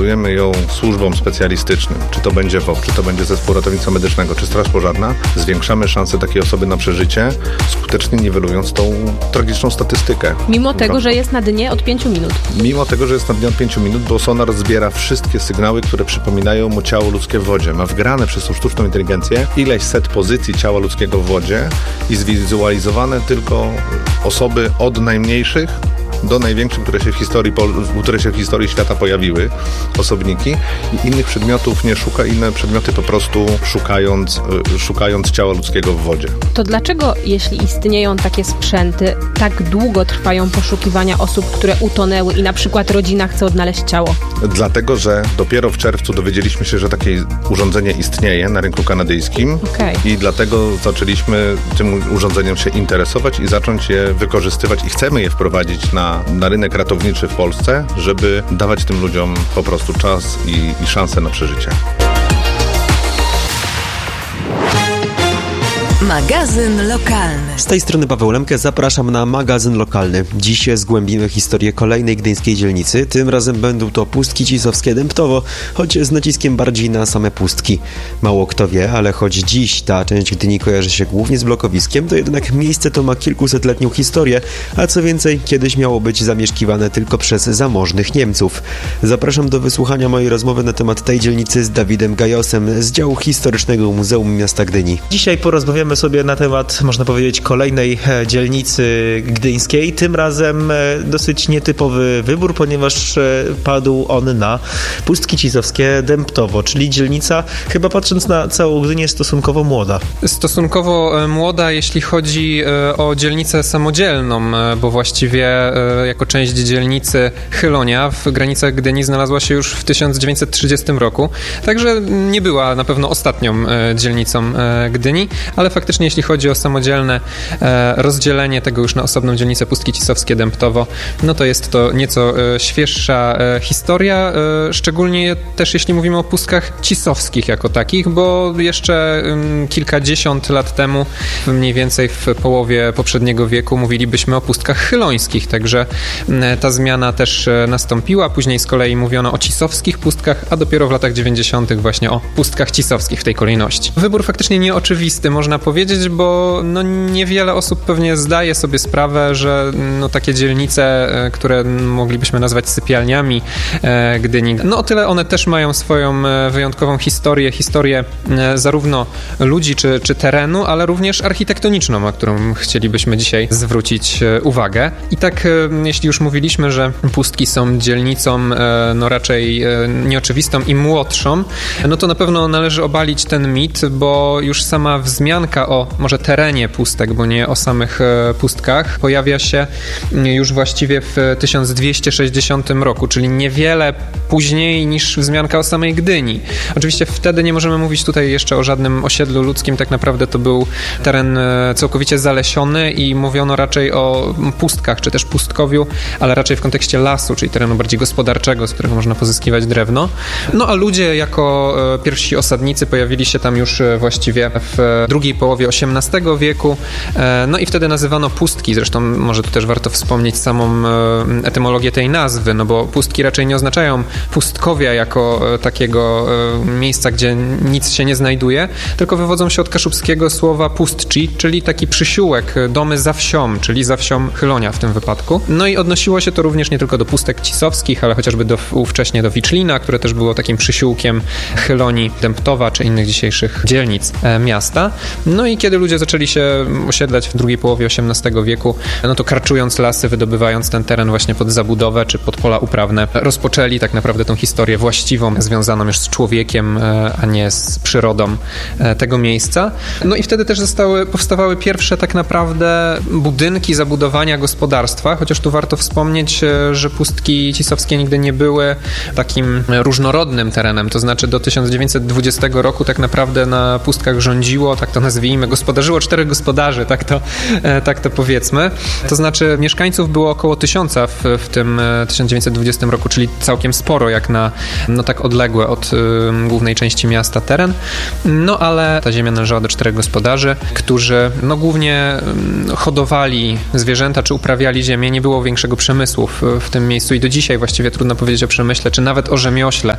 przekazujemy ją służbom specjalistycznym, czy to będzie WOP, czy to będzie Zespół Ratownictwa Medycznego, czy Straż Pożarna, zwiększamy szanse takiej osoby na przeżycie, skutecznie niwelując tą tragiczną statystykę. Mimo tego, że jest na dnie od 5 minut. Mimo tego, że jest na dnie od 5 minut, bo sonar zbiera wszystkie sygnały, które przypominają mu ciało ludzkie w wodzie. Ma wgrane przez tą sztuczną inteligencję ileś set pozycji ciała ludzkiego w wodzie i zwizualizowane tylko osoby od najmniejszych do największych, które się w historii świata pojawiły, osobniki, i innych przedmiotów nie szuka, inne przedmioty po prostu szukając ciała ludzkiego w wodzie. To dlaczego, jeśli istnieją takie sprzęty, tak długo trwają poszukiwania osób, które utonęły i na przykład rodzina chce odnaleźć ciało? Dlatego, że dopiero w czerwcu dowiedzieliśmy się, że takie urządzenie istnieje na rynku kanadyjskim i dlatego zaczęliśmy tym urządzeniem się interesować i zacząć je wykorzystywać i chcemy je wprowadzić na rynek ratowniczy w Polsce, żeby dawać tym ludziom po prostu czas i szansę na przeżycie. Magazyn lokalny. Z tej strony Paweł Lemke, zapraszam na magazyn lokalny. Dziś zgłębimy historię kolejnej gdyńskiej dzielnicy. Tym razem będą to Pustki Cisowskie Dębtowo, choć z naciskiem bardziej na same pustki. Mało kto wie, ale choć dziś ta część Gdyni kojarzy się głównie z blokowiskiem, to jednak miejsce to ma kilkusetletnią historię, a co więcej, kiedyś miało być zamieszkiwane tylko przez zamożnych Niemców. Zapraszam do wysłuchania mojej rozmowy na temat tej dzielnicy z Dawidem Gajosem z działu historycznego Muzeum Miasta Gdyni. Dzisiaj porozmawiamy sobie na temat, można powiedzieć, kolejnej dzielnicy gdyńskiej. Tym razem dosyć nietypowy wybór, ponieważ padł on na Pustki Cisowskie Dębtowo, czyli dzielnica, chyba patrząc na całą Gdynię, stosunkowo młoda. Stosunkowo młoda, jeśli chodzi o dzielnicę samodzielną, bo właściwie jako część dzielnicy Chylonia w granicach Gdyni znalazła się już w 1930 roku, także nie była na pewno ostatnią dzielnicą Gdyni, ale faktycznie jeśli chodzi o samodzielne rozdzielenie tego już na osobną dzielnicę Pustki Cisowskie Dębtowo, no to jest to nieco świeższa historia, szczególnie też jeśli mówimy o pustkach cisowskich jako takich, bo jeszcze kilkadziesiąt lat temu, mniej więcej w połowie poprzedniego wieku, mówilibyśmy o pustkach chylońskich, także ta zmiana też nastąpiła. Później z kolei mówiono o cisowskich pustkach, a dopiero w latach 90. właśnie o pustkach cisowskich w tej kolejności. Wybór faktycznie nieoczywisty, można powiedzieć, bo niewiele osób pewnie zdaje sobie sprawę, że takie dzielnice, które moglibyśmy nazwać sypialniami Gdyni, o tyle one też mają swoją wyjątkową historię zarówno ludzi czy terenu, ale również architektoniczną, na którą chcielibyśmy dzisiaj zwrócić uwagę. I tak, jeśli już mówiliśmy, że pustki są dzielnicą raczej nieoczywistą i młodszą, to na pewno należy obalić ten mit, bo już sama wzmianka o może terenie pustek, bo nie o samych pustkach, pojawia się już właściwie w 1260 roku, czyli niewiele później niż wzmianka o samej Gdyni. Oczywiście wtedy nie możemy mówić tutaj jeszcze o żadnym osiedlu ludzkim, tak naprawdę to był teren całkowicie zalesiony i mówiono raczej o pustkach, czy też pustkowiu, ale raczej w kontekście lasu, czyli terenu bardziej gospodarczego, z którego można pozyskiwać drewno. A ludzie jako pierwsi osadnicy pojawili się tam już właściwie w drugiej połowie XVIII wieku, i wtedy nazywano pustki, zresztą może tu też warto wspomnieć samą etymologię tej nazwy, bo pustki raczej nie oznaczają pustkowia jako takiego miejsca, gdzie nic się nie znajduje, tylko wywodzą się od kaszubskiego słowa pustci, czyli taki przysiółek, domy za wsią, czyli za wsią Chylonia w tym wypadku. I odnosiło się to również nie tylko do pustek cisowskich, ale chociażby ówcześnie do Wiczlina, które też było takim przysiółkiem Chylonii, Dębtowa czy innych dzisiejszych dzielnic miasta. I kiedy ludzie zaczęli się osiedlać w drugiej połowie XVIII wieku, to karczując lasy, wydobywając ten teren właśnie pod zabudowę czy pod pola uprawne, rozpoczęli tak naprawdę tą historię właściwą, związaną już z człowiekiem, a nie z przyrodą tego miejsca. I wtedy też powstawały pierwsze tak naprawdę budynki, zabudowania gospodarstwa, chociaż tu warto wspomnieć, że pustki cisowskie nigdy nie były takim różnorodnym terenem, to znaczy do 1920 roku tak naprawdę na pustkach rządziło, tak to nazwijmy, nazwijmy, gospodarzyło 4 gospodarzy, tak to powiedzmy. To znaczy mieszkańców było około 1000 w tym 1920 roku, czyli całkiem sporo jak na tak odległe od głównej części miasta teren. No ale ta ziemia należała do 4 gospodarzy, którzy głównie hodowali zwierzęta, czy uprawiali ziemię. Nie było większego przemysłu w tym miejscu i do dzisiaj właściwie trudno powiedzieć o przemyśle, czy nawet o rzemiośle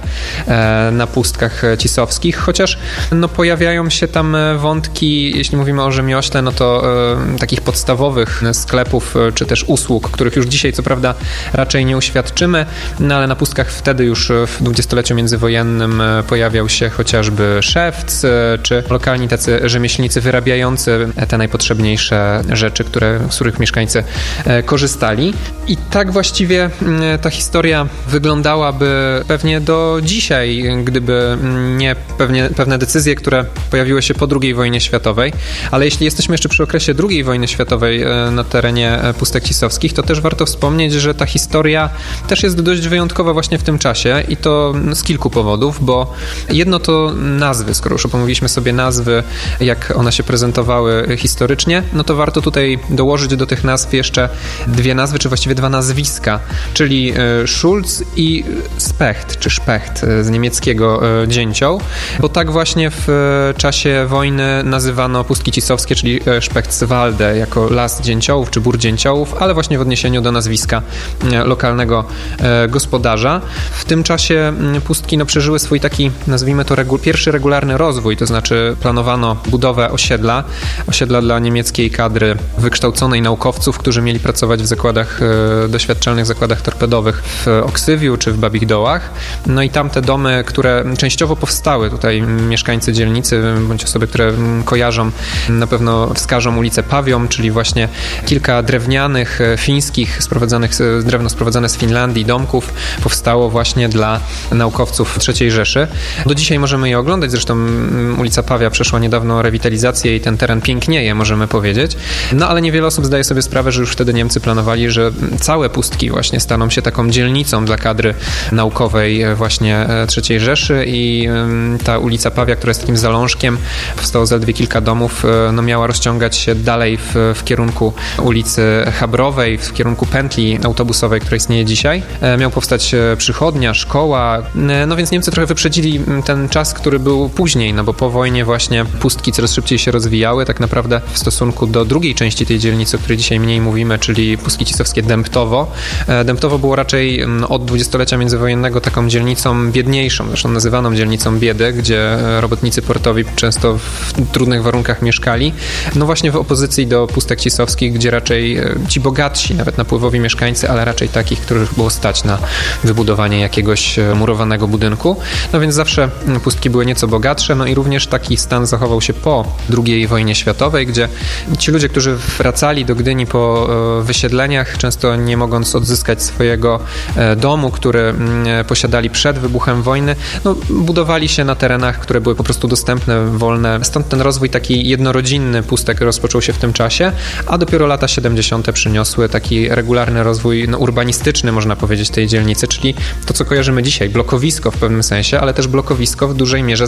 na pustkach cisowskich, chociaż pojawiają się tam wątki, jeśli mówimy o rzemiośle, to takich podstawowych sklepów, czy też usług, których już dzisiaj co prawda raczej nie uświadczymy, ale na pustkach wtedy już w dwudziestoleciu międzywojennym pojawiał się chociażby szewc, czy lokalni tacy rzemieślnicy wyrabiający te najpotrzebniejsze rzeczy, z których mieszkańcy korzystali. I tak właściwie ta historia wyglądałaby pewnie do dzisiaj, gdyby nie pewne decyzje, które pojawiły się po II wojnie światowej. Ale jeśli jesteśmy jeszcze przy okresie II wojny światowej na terenie pustek cisowskich, to też warto wspomnieć, że ta historia też jest dość wyjątkowa właśnie w tym czasie i to z kilku powodów, bo jedno to nazwy, skoro już omówiliśmy sobie nazwy, jak one się prezentowały historycznie, to warto tutaj dołożyć do tych nazw jeszcze 2 nazwy, czy właściwie 2 nazwiska, czyli Schulz i Specht, czy Specht z niemieckiego dzięcioł, bo tak właśnie w czasie wojny nazywano pustki cisowskie, czyli Spechtswalde, jako las dzięciołów, czy bór dzięciołów, ale właśnie w odniesieniu do nazwiska lokalnego gospodarza. W tym czasie pustki przeżyły swój taki, nazwijmy to, pierwszy regularny rozwój, to znaczy planowano budowę osiedla dla niemieckiej kadry wykształconej naukowców, którzy mieli pracować w doświadczalnych zakładach torpedowych w Oksywiu czy w Babich Dołach. I tamte domy, które częściowo powstały, tutaj mieszkańcy dzielnicy, bądź osoby, które kojarzą, na pewno wskażą ulicę Pawią, czyli właśnie kilka drewnianych, fińskich, drewno sprowadzane z Finlandii domków powstało właśnie dla naukowców III Rzeszy. Do dzisiaj możemy je oglądać, zresztą ulica Pawia przeszła niedawno rewitalizację i ten teren pięknieje, możemy powiedzieć. Ale niewiele osób zdaje sobie sprawę, że już wtedy Niemcy planowali, że całe pustki właśnie staną się taką dzielnicą dla kadry naukowej właśnie III Rzeszy i ta ulica Pawia, która jest takim zalążkiem, powstało zaledwie kilka domów, miała rozciągać się dalej w kierunku ulicy Habrowej, w kierunku pętli autobusowej, która istnieje dzisiaj. Miał powstać przychodnia, szkoła, więc Niemcy trochę wyprzedzili ten czas, który był później, bo po wojnie właśnie pustki coraz szybciej się rozwijały, tak naprawdę w stosunku do drugiej części tej dzielnicy, o której dzisiaj mniej mówimy, czyli pustki cisowskie Dębtowo. Dębtowo było raczej od dwudziestolecia międzywojennego taką dzielnicą biedniejszą, zresztą nazywaną dzielnicą biedy, gdzie robotnicy portowi często w trudnych warunkach mieszkali. Właśnie w opozycji do pustek cisowskich, gdzie raczej ci bogatsi, nawet napływowi mieszkańcy, ale raczej takich, których było stać na wybudowanie jakiegoś murowanego budynku. Więc zawsze pustki były nieco bogatsze, i również taki stan zachował się po II wojnie światowej, gdzie ci ludzie, którzy wracali do Gdyni po wysiedleniach, często nie mogąc odzyskać swojego domu, który posiadali przed wybuchem wojny, budowali się na terenach, które były po prostu dostępne, wolne. Stąd ten rozwój taki jednorodzinny pustek rozpoczął się w tym czasie, a dopiero lata 70. przyniosły taki regularny rozwój urbanistyczny, można powiedzieć, tej dzielnicy, czyli to, co kojarzymy dzisiaj, blokowisko w pewnym sensie, ale też blokowisko w dużej mierze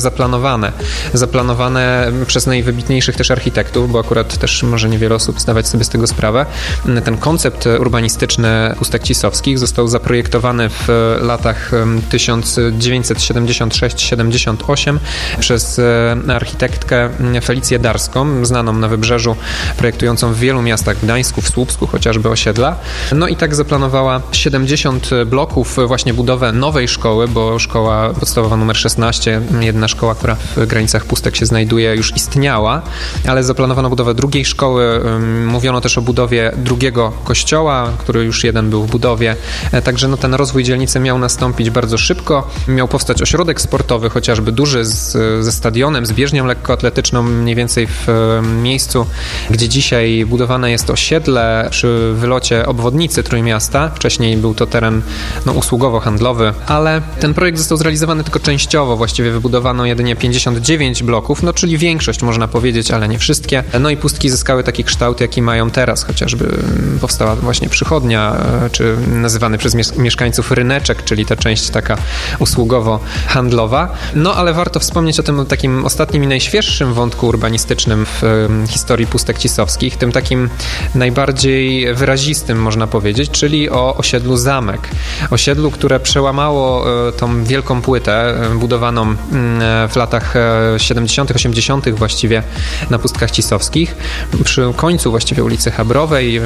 zaplanowane przez najwybitniejszych też architektów, bo akurat też może niewiele osób zdawać sobie z tego sprawę. Ten koncept urbanistyczny pustek cisowskich został zaprojektowany w latach 1976-78 przez architektkę Felicję Darską, znaną na Wybrzeżu, projektującą w wielu miastach, w Gdańsku, w Słupsku chociażby osiedla. I tak zaplanowała 70 bloków, właśnie budowę nowej szkoły, bo szkoła podstawowa numer 16, jedna szkoła, która w granicach pustek się znajduje, już istniała, ale zaplanowano budowę drugiej szkoły. Mówiono też o budowie drugiego kościoła, który już jeden był w budowie. Także ten rozwój dzielnicy miał nastąpić bardzo szybko. Miał powstać ośrodek sportowy, chociażby duży ze stadionem, z bieżnią lekkoatletyczną, mniej więcej w miejscu, gdzie dzisiaj budowane jest osiedle przy wylocie obwodnicy Trójmiasta. Wcześniej był to teren usługowo-handlowy, ale ten projekt został zrealizowany tylko częściowo. Właściwie wybudowano jedynie 59 bloków, czyli większość można powiedzieć, ale nie wszystkie. I pustki zyskały taki kształt, jaki mają teraz. Chociażby powstała właśnie przychodnia, czy nazywany przez mieszkańców ryneczek, czyli ta część taka usługowo-handlowa. Ale warto wspomnieć o tym takim ostatnim i najświeższym wątku wątku urbanistycznym w historii Pustek Cisowskich, tym takim najbardziej wyrazistym, można powiedzieć, czyli o osiedlu Zamek. Osiedlu, które przełamało tą wielką płytę budowaną w latach 70., 80. właściwie na Pustkach Cisowskich, przy końcu właściwie ulicy Habrowej,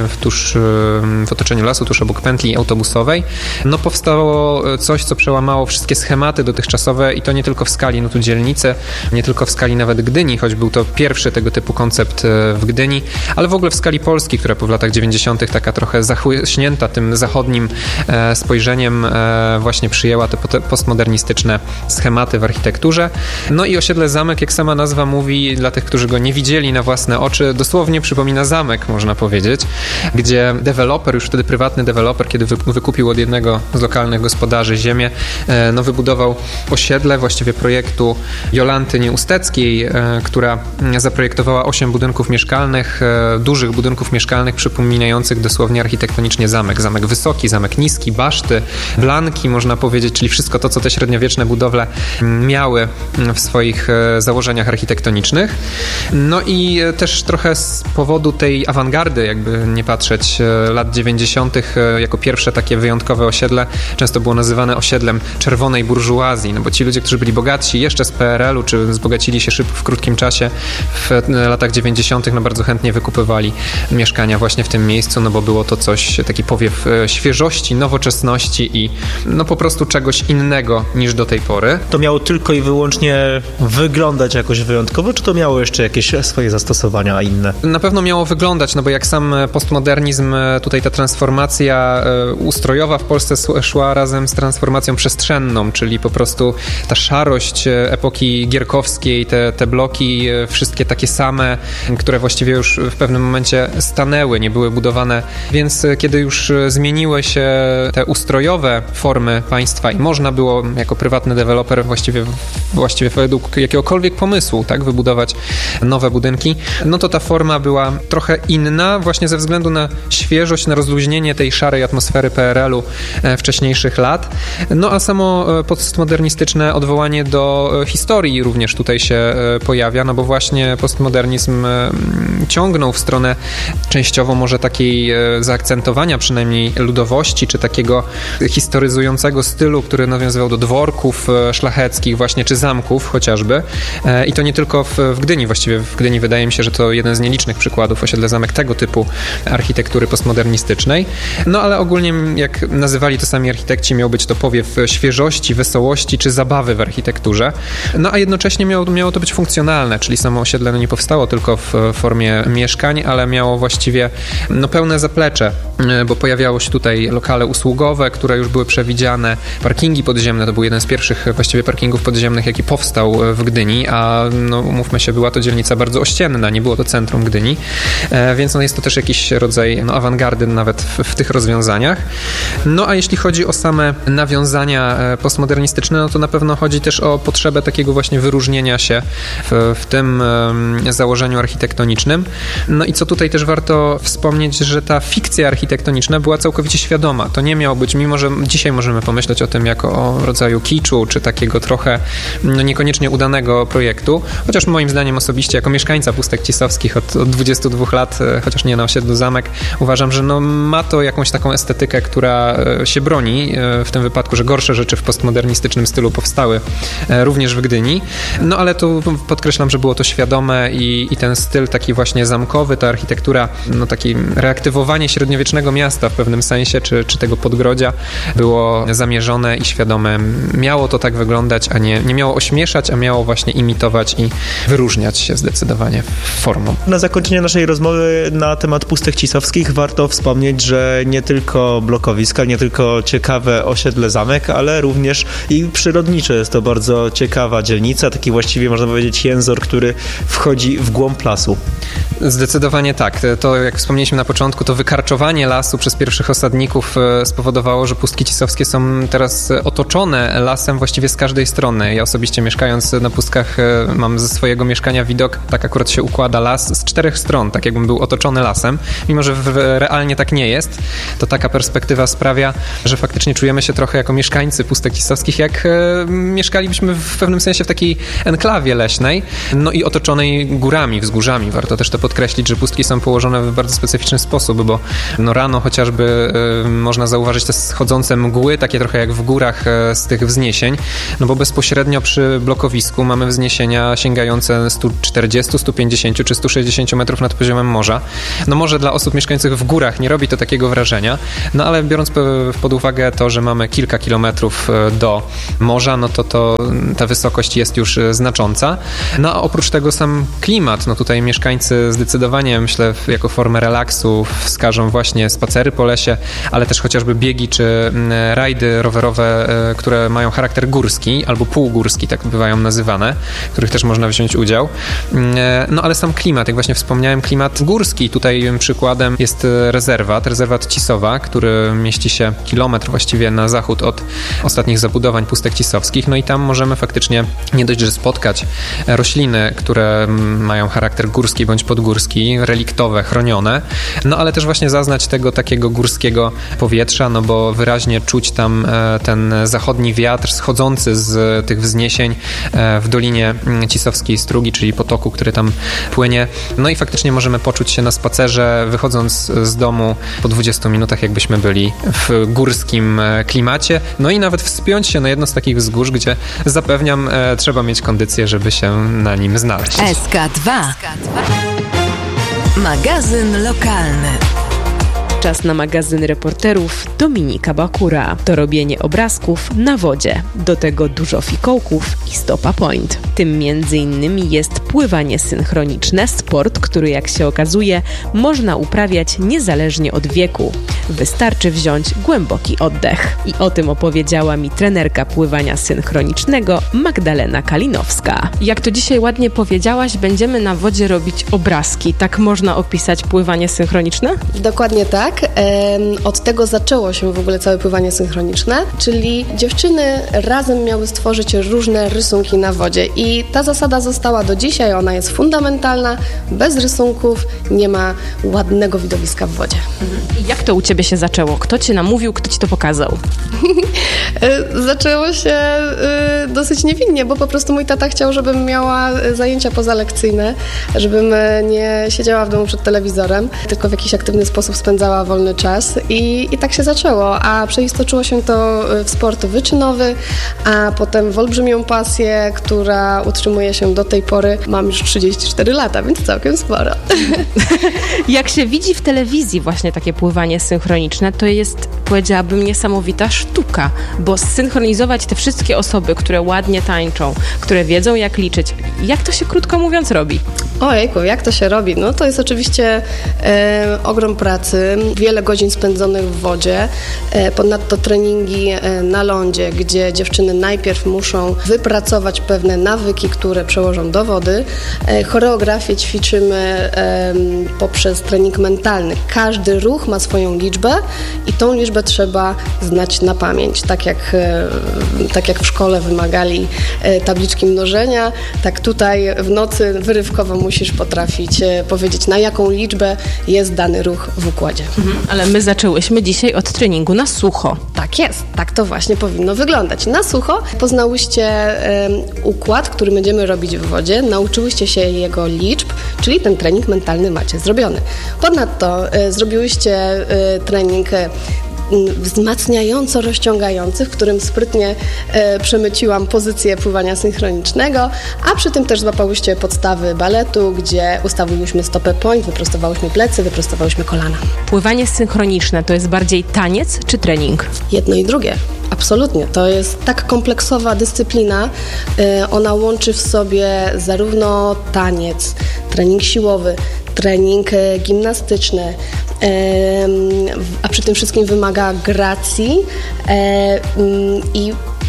w otoczeniu lasu, tuż obok pętli autobusowej. No powstało coś, co przełamało wszystkie schematy dotychczasowe i to nie tylko w skali tu dzielnicy, nie tylko w skali nawet Gdyni, choć był to pierwszy tego typu koncept w Gdyni, ale w ogóle w skali Polski, która po w latach 90. taka trochę zachłyśnięta tym zachodnim spojrzeniem właśnie przyjęła te postmodernistyczne schematy w architekturze. No i osiedle Zamek, jak sama nazwa mówi, dla tych, którzy go nie widzieli na własne oczy, dosłownie przypomina zamek, można powiedzieć, gdzie deweloper, już wtedy prywatny deweloper, kiedy wykupił od jednego z lokalnych gospodarzy ziemię, no wybudował osiedle właściwie projektu Jolanty Nieusteckiej, która zaprojektowała 8 budynków mieszkalnych, dużych budynków mieszkalnych przypominających dosłownie architektonicznie zamek. Zamek wysoki, zamek niski, baszty, blanki, można powiedzieć, czyli wszystko to, co te średniowieczne budowle miały w swoich założeniach architektonicznych. No i też trochę z powodu tej awangardy, jakby nie patrzeć, lat 90. jako pierwsze takie wyjątkowe osiedle często było nazywane osiedlem czerwonej burżuazji, no bo ci ludzie, którzy byli bogatsi jeszcze z PRL-u, czy wzbogacili się szybko w krótkim czasie w latach 90., no bardzo chętnie wykupywali mieszkania właśnie w tym miejscu, no bo było to coś, taki powiew świeżości, nowoczesności i no po prostu czegoś innego niż do tej pory. To miało tylko i wyłącznie wyglądać jakoś wyjątkowo, czy to miało jeszcze jakieś swoje zastosowania inne? Na pewno miało wyglądać, no bo jak sam postmodernizm, tutaj ta transformacja ustrojowa w Polsce szła razem z transformacją przestrzenną, czyli po prostu ta szarość epoki gierkowskiej, te bloki, wszystkie takie same, które właściwie już w pewnym momencie stanęły, nie były budowane, więc kiedy już zmieniły się te ustrojowe formy państwa i można było jako prywatny deweloper właściwie według jakiegokolwiek pomysłu, tak, wybudować nowe budynki, no to ta forma była trochę inna właśnie ze względu na świeżość, na rozluźnienie tej szarej atmosfery PRL-u wcześniejszych lat. No a samo postmodernistyczne odwołanie do historii również tutaj się pojawia, no bo właśnie postmodernizm ciągnął w stronę częściowo może takiej zaakcentowania przynajmniej ludowości, czy takiego historyzującego stylu, który nawiązywał do dworków szlacheckich właśnie, czy zamków chociażby. I to nie tylko w Gdyni, właściwie w Gdyni wydaje mi się, że to jeden z nielicznych przykładów osiedle zamek tego typu architektury postmodernistycznej. No ale ogólnie, jak nazywali to sami architekci, miał być to powiew świeżości, wesołości, czy zabawy w architekturze. No a jednocześnie miało to być funkcjonalne, czyli samo osiedle nie powstało tylko w formie mieszkań, ale miało właściwie pełne zaplecze, bo pojawiało się tutaj lokale usługowe, które już były przewidziane, parkingi podziemne, to był jeden z pierwszych właściwie parkingów podziemnych, jaki powstał w Gdyni, a umówmy się, była to dzielnica bardzo ościenna, nie było to centrum Gdyni, więc jest to też jakiś rodzaj awangardy nawet w tych rozwiązaniach. No a jeśli chodzi o same nawiązania postmodernistyczne, no to na pewno chodzi też o potrzebę takiego właśnie wyróżnienia się w tym założeniu architektonicznym. No i co tutaj też warto wspomnieć, że ta fikcja architektoniczna była całkowicie świadoma. To nie miało być, mimo że dzisiaj możemy pomyśleć o tym jako o rodzaju kiczu, czy takiego trochę niekoniecznie udanego projektu, chociaż moim zdaniem osobiście jako mieszkańca Pustek Cisowskich od 22 lat, chociaż nie na osiedlu Zamek, uważam, że ma to jakąś taką estetykę, która się broni w tym wypadku, że gorsze rzeczy w postmodernistycznym stylu powstały również w Gdyni. No ale tu podkreślam, że było to świadome i ten styl taki właśnie zamkowy, ta architektura, takie reaktywowanie średniowiecznego miasta w pewnym sensie, czy tego podgrodzia było zamierzone i świadome. Miało to tak wyglądać, a nie miało ośmieszać, a miało właśnie imitować i wyróżniać się zdecydowanie formą. Na zakończenie naszej rozmowy na temat Pustek Cisowskich warto wspomnieć, że nie tylko blokowiska, nie tylko ciekawe osiedle Zamek, ale również i przyrodnicze. Jest to bardzo ciekawa dzielnica, taki właściwie można powiedzieć jęzor, który wchodzi w głąb lasu. Zdecydowanie tak. To, jak wspomnieliśmy na początku, to wykarczowanie wybudowanie lasu przez pierwszych osadników spowodowało, że Pustki Cisowskie są teraz otoczone lasem właściwie z każdej strony. Ja osobiście mieszkając na Pustkach mam ze swojego mieszkania widok, tak akurat się układa las z 4 stron, tak jakbym był otoczony lasem. Mimo że realnie tak nie jest, to taka perspektywa sprawia, że faktycznie czujemy się trochę jako mieszkańcy Pustek Cisowskich, jak mieszkalibyśmy w pewnym sensie w takiej enklawie leśnej, no i otoczonej górami, wzgórzami. Warto też to podkreślić, że Pustki są położone w bardzo specyficzny sposób, bo rano chociażby można zauważyć te schodzące mgły, takie trochę jak w górach z tych wzniesień, no bo bezpośrednio przy blokowisku mamy wzniesienia sięgające 140, 150 czy 160 metrów nad poziomem morza. No może dla osób mieszkających w górach nie robi to takiego wrażenia, no ale biorąc pod uwagę to, że mamy kilka kilometrów do morza, no to ta wysokość jest już znacząca. No a oprócz tego sam klimat, no tutaj mieszkańcy zdecydowanie, myślę, jako formę relaksu wskażą właśnie spacery po lesie, ale też chociażby biegi czy rajdy rowerowe, które mają charakter górski albo półgórski, tak bywają nazywane, w których też można wziąć udział. No ale sam klimat, jak właśnie wspomniałem, klimat górski. Tutaj przykładem jest rezerwat Cisowa, który mieści się kilometr właściwie na zachód od ostatnich zabudowań Pustek Cisowskich. No i tam możemy faktycznie nie dość, że spotkać rośliny, które mają charakter górski bądź podgórski, reliktowe, chronione, no ale też właśnie zaznać tego takiego górskiego powietrza, no bo wyraźnie czuć tam ten zachodni wiatr schodzący z tych wzniesień w Dolinie Cisowskiej Strugi, czyli potoku, który tam płynie. No i faktycznie możemy poczuć się na spacerze, wychodząc z domu po 20 minutach, jakbyśmy byli w górskim klimacie. No i nawet wspiąć się na jedno z takich wzgórz, gdzie zapewniam, trzeba mieć kondycję, żeby się na nim znaleźć. SK2. Magazyn lokalny. Czas na magazyn reporterów Dominika Bakura. To robienie obrazków na wodzie. Do tego dużo fikołków i stopa point. Tym między innymi jest pływanie synchroniczne, sport, który jak się okazuje można uprawiać niezależnie od wieku. Wystarczy wziąć głęboki oddech. I o tym opowiedziała mi trenerka pływania synchronicznego Magdalena Kalinowska. Jak to dzisiaj ładnie powiedziałaś, będziemy na wodzie robić obrazki. Tak można opisać pływanie synchroniczne? Dokładnie tak. Od tego zaczęło się w ogóle całe pływanie synchroniczne, czyli dziewczyny razem miały stworzyć różne rysunki na wodzie i ta zasada została do dzisiaj, ona jest fundamentalna, bez rysunków nie ma ładnego widowiska w wodzie. I jak to u Ciebie się zaczęło? Kto Cię namówił, kto Ci to pokazał? Zaczęło się dosyć niewinnie, bo po prostu mój tata chciał, żebym miała zajęcia pozalekcyjne, żebym nie siedziała w domu przed telewizorem, tylko w jakiś aktywny sposób spędzała wolny czas i tak się zaczęło, a przeistoczyło się to w sport wyczynowy, a potem w olbrzymią pasję, która utrzymuje się do tej pory. Mam już 34 lata, więc całkiem sporo. Jak się widzi w telewizji właśnie takie pływanie synchroniczne, to jest, powiedziałabym, niesamowita sztuka, bo zsynchronizować te wszystkie osoby, które ładnie tańczą, które wiedzą jak liczyć, jak to się krótko mówiąc robi? Ojejku, jak to się robi? No to jest oczywiście ogrom pracy, wiele godzin spędzonych w wodzie, ponadto treningi na lądzie, gdzie dziewczyny najpierw muszą wypracować pewne nawyki, które przełożą do wody. Choreografię ćwiczymy poprzez trening mentalny. Każdy ruch ma swoją liczbę i tą liczbę trzeba znać na pamięć. Tak jak w szkole wymagali tabliczki mnożenia, tak tutaj w nocy wyrywkowo musisz potrafić powiedzieć, na jaką liczbę jest dany ruch w układzie. Ale my zaczęłyśmy dzisiaj od treningu na sucho. Tak jest, tak to właśnie powinno wyglądać. Na sucho poznałyście układ, który będziemy robić w wodzie, nauczyłyście się jego liczb, czyli ten trening mentalny macie zrobiony. Ponadto zrobiłyście trening wzmacniająco rozciągający, w którym sprytnie przemyciłam pozycję pływania synchronicznego, a przy tym też złapałyście podstawy baletu, gdzie ustawiłyśmy stopę point, wyprostowałyśmy plecy, wyprostowałyśmy kolana. Pływanie synchroniczne to jest bardziej taniec czy trening? Jedno i drugie. Absolutnie. To jest tak kompleksowa dyscyplina. Ona łączy w sobie zarówno taniec, trening siłowy, trening gimnastyczny, a przy tym wszystkim wymaga gracji i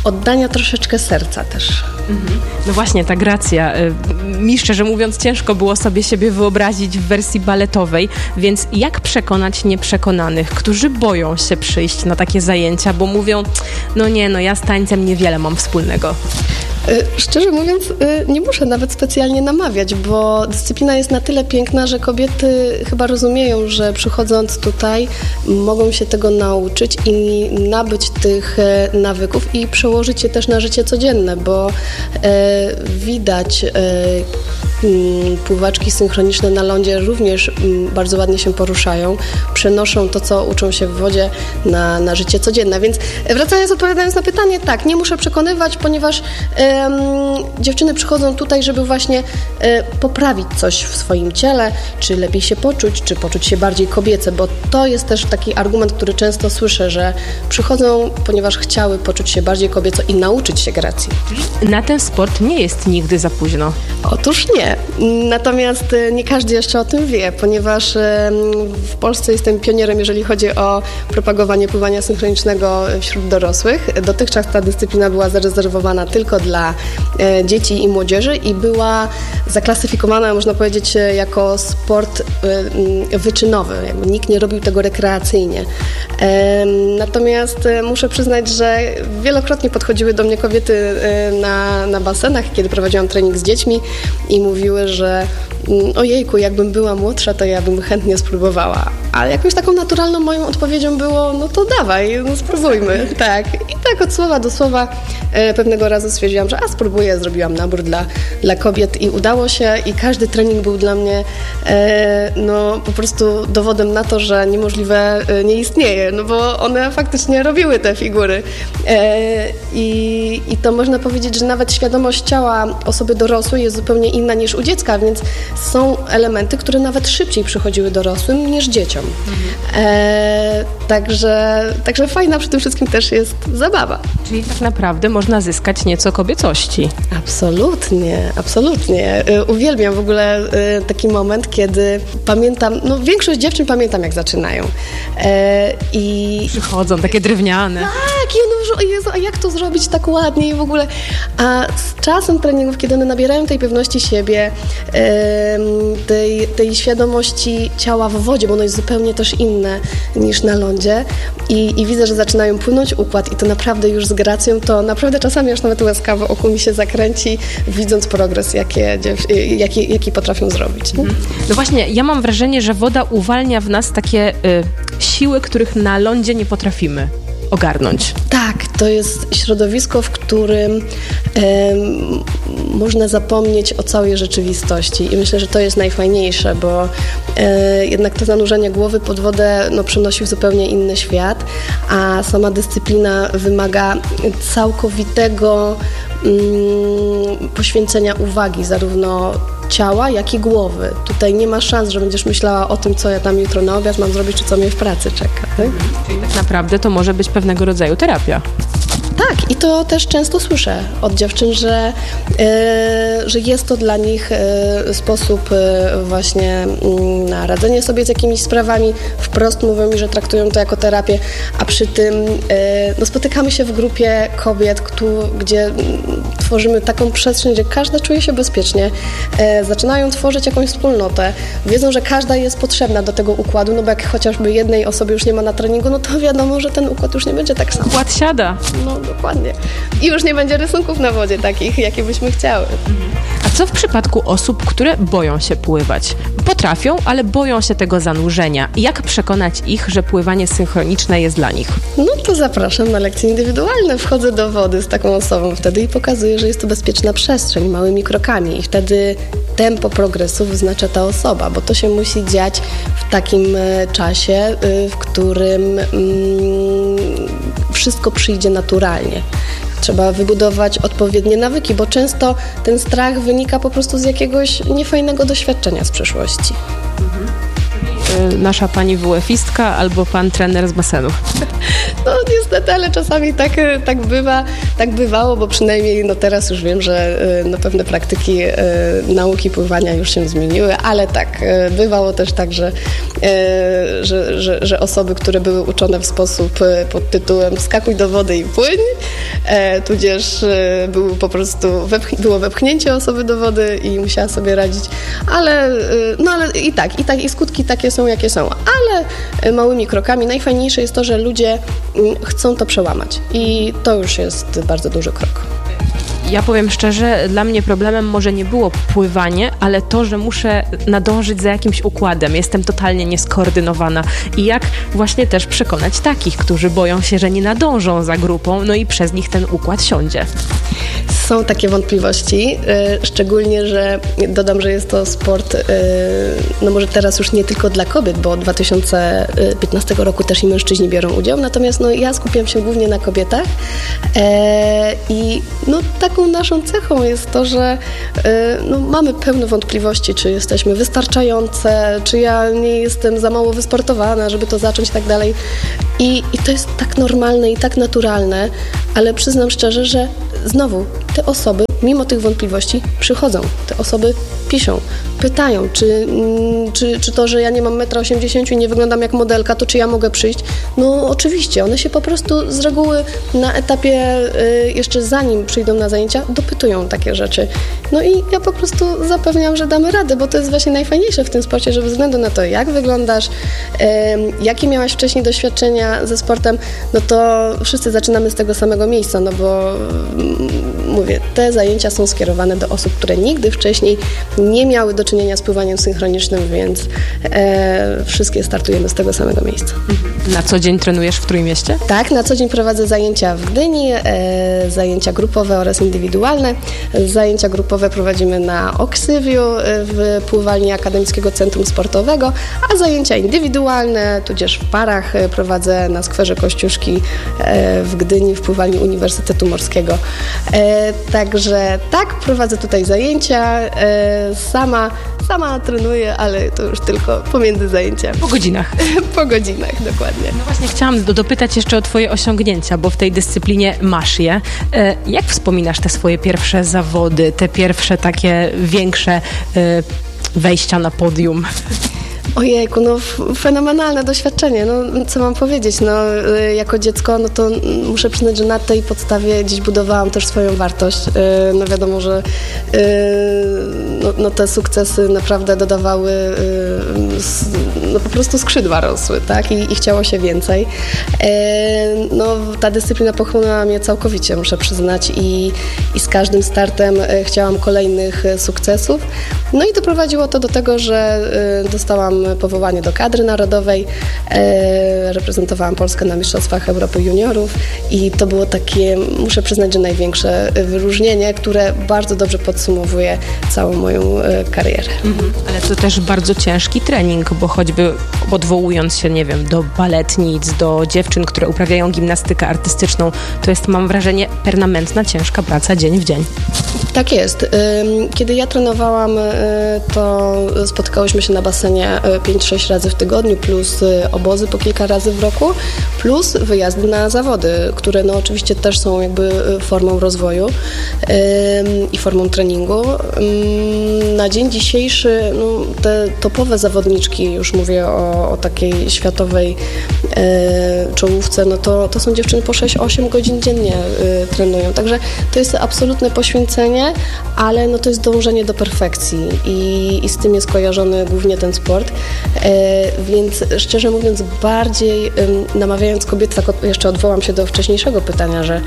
oddania troszeczkę serca też. No właśnie, ta gracja. Mi szczerze mówiąc ciężko było sobie siebie wyobrazić w wersji baletowej, więc jak przekonać nieprzekonanych, którzy boją się przyjść na takie zajęcia, bo mówią, ja z tańcem niewiele mam wspólnego. Szczerze mówiąc, nie muszę nawet specjalnie namawiać, bo dyscyplina jest na tyle piękna, że kobiety chyba rozumieją, że przychodząc tutaj mogą się tego nauczyć i nabyć tych nawyków i przełożyć je też na życie codzienne, bo widać pływaczki synchroniczne na lądzie również bardzo ładnie się poruszają, przenoszą to, co uczą się w wodzie na życie codzienne. Więc odpowiadając na pytanie, tak, nie muszę przekonywać, ponieważ dziewczyny przychodzą tutaj, żeby właśnie poprawić coś w swoim ciele, czy lepiej się poczuć, czy poczuć się bardziej kobiece, bo to jest też taki argument, który często słyszę, że przychodzą, ponieważ chciały poczuć się bardziej kobieco i nauczyć się gracji. Na ten sport nie jest nigdy za późno. Otóż nie. Natomiast nie każdy jeszcze o tym wie, ponieważ w Polsce jestem pionierem, jeżeli chodzi o propagowanie pływania synchronicznego wśród dorosłych. Dotychczas ta dyscyplina była zarezerwowana tylko dla dzieci i młodzieży i była zaklasyfikowana, można powiedzieć, jako sport wyczynowy. Jakby nikt nie robił tego rekreacyjnie. Natomiast muszę przyznać, że wielokrotnie podchodziły do mnie kobiety na basenach, kiedy prowadziłam trening z dziećmi i mówiły, że ojejku, jakbym była młodsza, to ja bym chętnie spróbowała. Ale jakąś taką naturalną moją odpowiedzią było, no to dawaj, spróbujmy. Tak. I tak od słowa do słowa pewnego razu stwierdziłam, że spróbuję, zrobiłam nabór dla kobiet i udało się i każdy trening był dla mnie po prostu dowodem na to, że niemożliwe nie istnieje, no bo one faktycznie robiły te figury. I to można powiedzieć, że nawet świadomość ciała osoby dorosłej jest zupełnie inna niż u dziecka, więc są elementy, które nawet szybciej przychodziły dorosłym niż dzieciom. Także fajna przy tym wszystkim też jest zabawa. Czyli tak naprawdę można zyskać nieco kobiecości. Absolutnie. Uwielbiam w ogóle taki moment, kiedy pamiętam, większość dziewczyn pamiętam, jak zaczynają. I przychodzą takie drewniane. Tak, i one mówią, o Jezu, a jak to zrobić tak ładnie i w ogóle. A z czasem treningów, kiedy one nabierają tej pewności siebie, tej świadomości ciała w wodzie, bo ono jest zupełnie też inne niż na lądzie i widzę, że zaczynają płynąć układ i to naprawdę już z gracją, to naprawdę czasami aż nawet łezkawo oko mi się zakręci, widząc progres, jaki potrafią zrobić. Nie? No właśnie, ja mam wrażenie, że woda uwalnia w nas takie siły, których na lądzie nie potrafimy ogarnąć. Tak, to jest środowisko, w którym można zapomnieć o całej rzeczywistości i myślę, że to jest najfajniejsze, bo jednak to zanurzenie głowy pod wodę przynosi w zupełnie inny świat, a sama dyscyplina wymaga całkowitego poświęcenia uwagi zarówno ciała, jak i głowy. Tutaj nie ma szans, że będziesz myślała o tym, co ja tam jutro na obiad mam zrobić, czy co mnie w pracy czeka. Tak? Czyli tak naprawdę to może być pewnego rodzaju terapia. Tak, i to też często słyszę od dziewczyn, że jest to dla nich sposób właśnie na radzenie sobie z jakimiś sprawami. Wprost mówią mi, że traktują to jako terapię, a przy tym spotykamy się w grupie kobiet, gdzie tworzymy taką przestrzeń, gdzie każda czuje się bezpiecznie. Zaczynają tworzyć jakąś wspólnotę. Wiedzą, że każda jest potrzebna do tego układu, bo jak chociażby jednej osoby już nie ma na treningu, to wiadomo, że ten układ już nie będzie tak sam. Układ siada. Dokładnie. I już nie będzie rysunków na wodzie takich, jakie byśmy chciały. A co w przypadku osób, które boją się pływać? Potrafią, ale boją się tego zanurzenia. Jak przekonać ich, że pływanie synchroniczne jest dla nich? To zapraszam na lekcje indywidualne. Wchodzę do wody z taką osobą wtedy i pokazuję, że jest to bezpieczna przestrzeń, małymi krokami. I wtedy tempo progresu wyznacza ta osoba, bo to się musi dziać w takim czasie, w którym wszystko przyjdzie naturalnie. Trzeba wybudować odpowiednie nawyki, bo często ten strach wynika po prostu z jakiegoś niefajnego doświadczenia z przeszłości. nasza pani WF-istka albo pan trener z basenu. No niestety, ale czasami tak bywa, tak bywało, bo przynajmniej no teraz już wiem, że no, pewne praktyki nauki pływania już się zmieniły, ale tak, bywało też tak, że osoby, które były uczone w sposób pod tytułem wskakuj do wody i płyń, tudzież było wepchnięcie osoby do wody i musiała sobie radzić, ale i skutki takie są, jakie są, ale małymi krokami. Najfajniejsze jest to, że ludzie chcą to przełamać i to już jest bardzo duży krok. Ja powiem szczerze, dla mnie problemem może nie było pływanie, ale to, że muszę nadążyć za jakimś układem. Jestem totalnie nieskoordynowana. I jak właśnie też przekonać takich, którzy boją się, że nie nadążą za grupą, no i przez nich ten układ siądzie. Są takie wątpliwości, szczególnie, że dodam, że jest to sport, no może teraz już nie tylko dla kobiet, bo od 2015 roku też i mężczyźni biorą udział, natomiast no, ja skupiam się głównie na kobietach i no, taką naszą cechą jest to, że no, mamy pełne wątpliwości, czy jesteśmy wystarczające, czy ja nie jestem za mało wysportowana, żeby to zacząć i tak dalej. I to jest tak normalne i tak naturalne, ale przyznam szczerze, że znowu te osoby, mimo tych wątpliwości, przychodzą. Te osoby piszą, pytają, czy to, że ja nie mam 1,80 m i nie wyglądam jak modelka, to czy ja mogę przyjść? No oczywiście, one się po prostu z reguły na etapie, jeszcze zanim przyjdą na zajęcia, dopytują takie rzeczy. No i ja po prostu zapewniam, że damy radę, bo to jest właśnie najfajniejsze w tym sporcie, że bez względu na to, jak wyglądasz, jakie miałaś wcześniej doświadczenia ze sportem, no to wszyscy zaczynamy z tego samego miejsca, no bo mówię, te zajęcia są skierowane do osób, które nigdy wcześniej nie miały do czynienia z pływaniem synchronicznym, więc wszystkie startujemy z tego samego miejsca. Na co dzień trenujesz w Trójmieście? Tak, na co dzień prowadzę zajęcia w Gdyni, zajęcia grupowe oraz indywidualne. Zajęcia grupowe prowadzimy na Oksywiu w pływalni Akademickiego Centrum Sportowego, a zajęcia indywidualne, tudzież w parach prowadzę na skwerze Kościuszki w Gdyni w pływalni Uniwersytetu Morskiego. Także tak, prowadzę tutaj zajęcia, sama trenuję, ale to już tylko pomiędzy zajęciami. Po godzinach. Po godzinach, dokładnie. No właśnie chciałam dopytać jeszcze o twoje osiągnięcia, bo w tej dyscyplinie masz je. Jak wspominasz te swoje pierwsze zawody, te pierwsze takie większe wejścia na podium? Ojejku, no fenomenalne doświadczenie, no co mam powiedzieć, no jako dziecko, no to muszę przyznać, że na tej podstawie gdzieś budowałam też swoją wartość, no wiadomo, że no te sukcesy naprawdę dodawały, no po prostu skrzydła rosły, tak, i chciało się więcej. No ta dyscyplina pochłonęła mnie całkowicie, muszę przyznać, i z każdym startem chciałam kolejnych sukcesów, no i doprowadziło to do tego, że dostałam powołanie do kadry narodowej, reprezentowałam Polskę na Mistrzostwach Europy Juniorów i to było takie, muszę przyznać, że największe wyróżnienie, które bardzo dobrze podsumowuje całą moją karierę. Ale to też bardzo ciężki trening, bo choćby odwołując się, nie wiem, do baletnic, do dziewczyn, które uprawiają gimnastykę artystyczną, to jest, mam wrażenie, permanentna, ciężka praca dzień w dzień. Tak jest. Kiedy ja trenowałam, to spotykałyśmy się na basenie 5-6 razy w tygodniu, plus obozy po kilka razy w roku, plus wyjazdy na zawody, które no oczywiście też są jakby formą rozwoju i formą treningu. Na dzień dzisiejszy no, te topowe zawodniczki, już mówię o takiej światowej czołówce, no to są dziewczyny po 6-8 godzin dziennie trenują. Także to jest absolutne poświęcenie, ale no to jest dążenie do perfekcji i z tym jest kojarzony głównie ten sport. Więc szczerze mówiąc, bardziej namawiając kobiety, tak jeszcze odwołam się do wcześniejszego pytania, że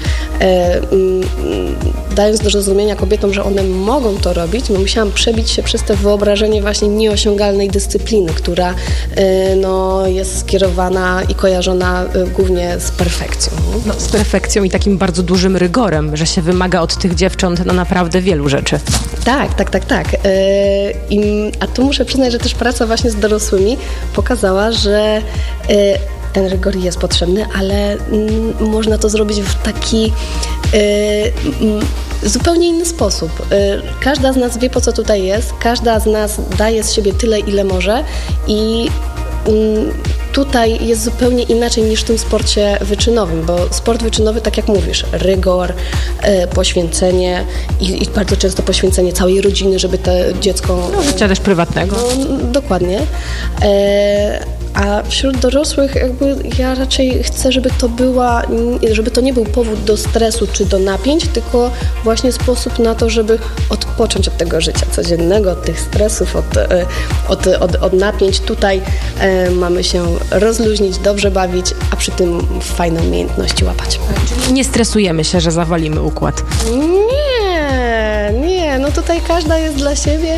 dając do zrozumienia kobietom, że one mogą to robić, no musiałam przebić się przez te wyobrażenie właśnie nieosiągalnej dyscypliny, która no, jest skierowana i kojarzona głównie z perfekcją. No, z perfekcją i takim bardzo dużym rygorem, że się wymaga od tych dziewcząt no, naprawdę wielu rzeczy. Tak. A tu muszę przyznać, że też praca właśnie z dorosłymi pokazała, że ten rygor jest potrzebny, ale można to zrobić w taki zupełnie inny sposób. Każda z nas wie, po co tutaj jest, każda z nas daje z siebie tyle, ile może i tutaj jest zupełnie inaczej niż w tym sporcie wyczynowym, bo sport wyczynowy, tak jak mówisz, rygor, poświęcenie i bardzo często poświęcenie całej rodziny, żeby to dziecko... Życia też prywatnego. Dokładnie. A wśród dorosłych jakby ja raczej chcę, żeby to nie był powód do stresu czy do napięć, tylko właśnie sposób na to, żeby odpocząć od tego życia codziennego, od tych stresów, od napięć. Tutaj mamy się rozluźnić, dobrze bawić, a przy tym fajne umiejętności łapać. Czyli nie stresujemy się, że zawalimy układ. Nie, no tutaj każda jest dla siebie,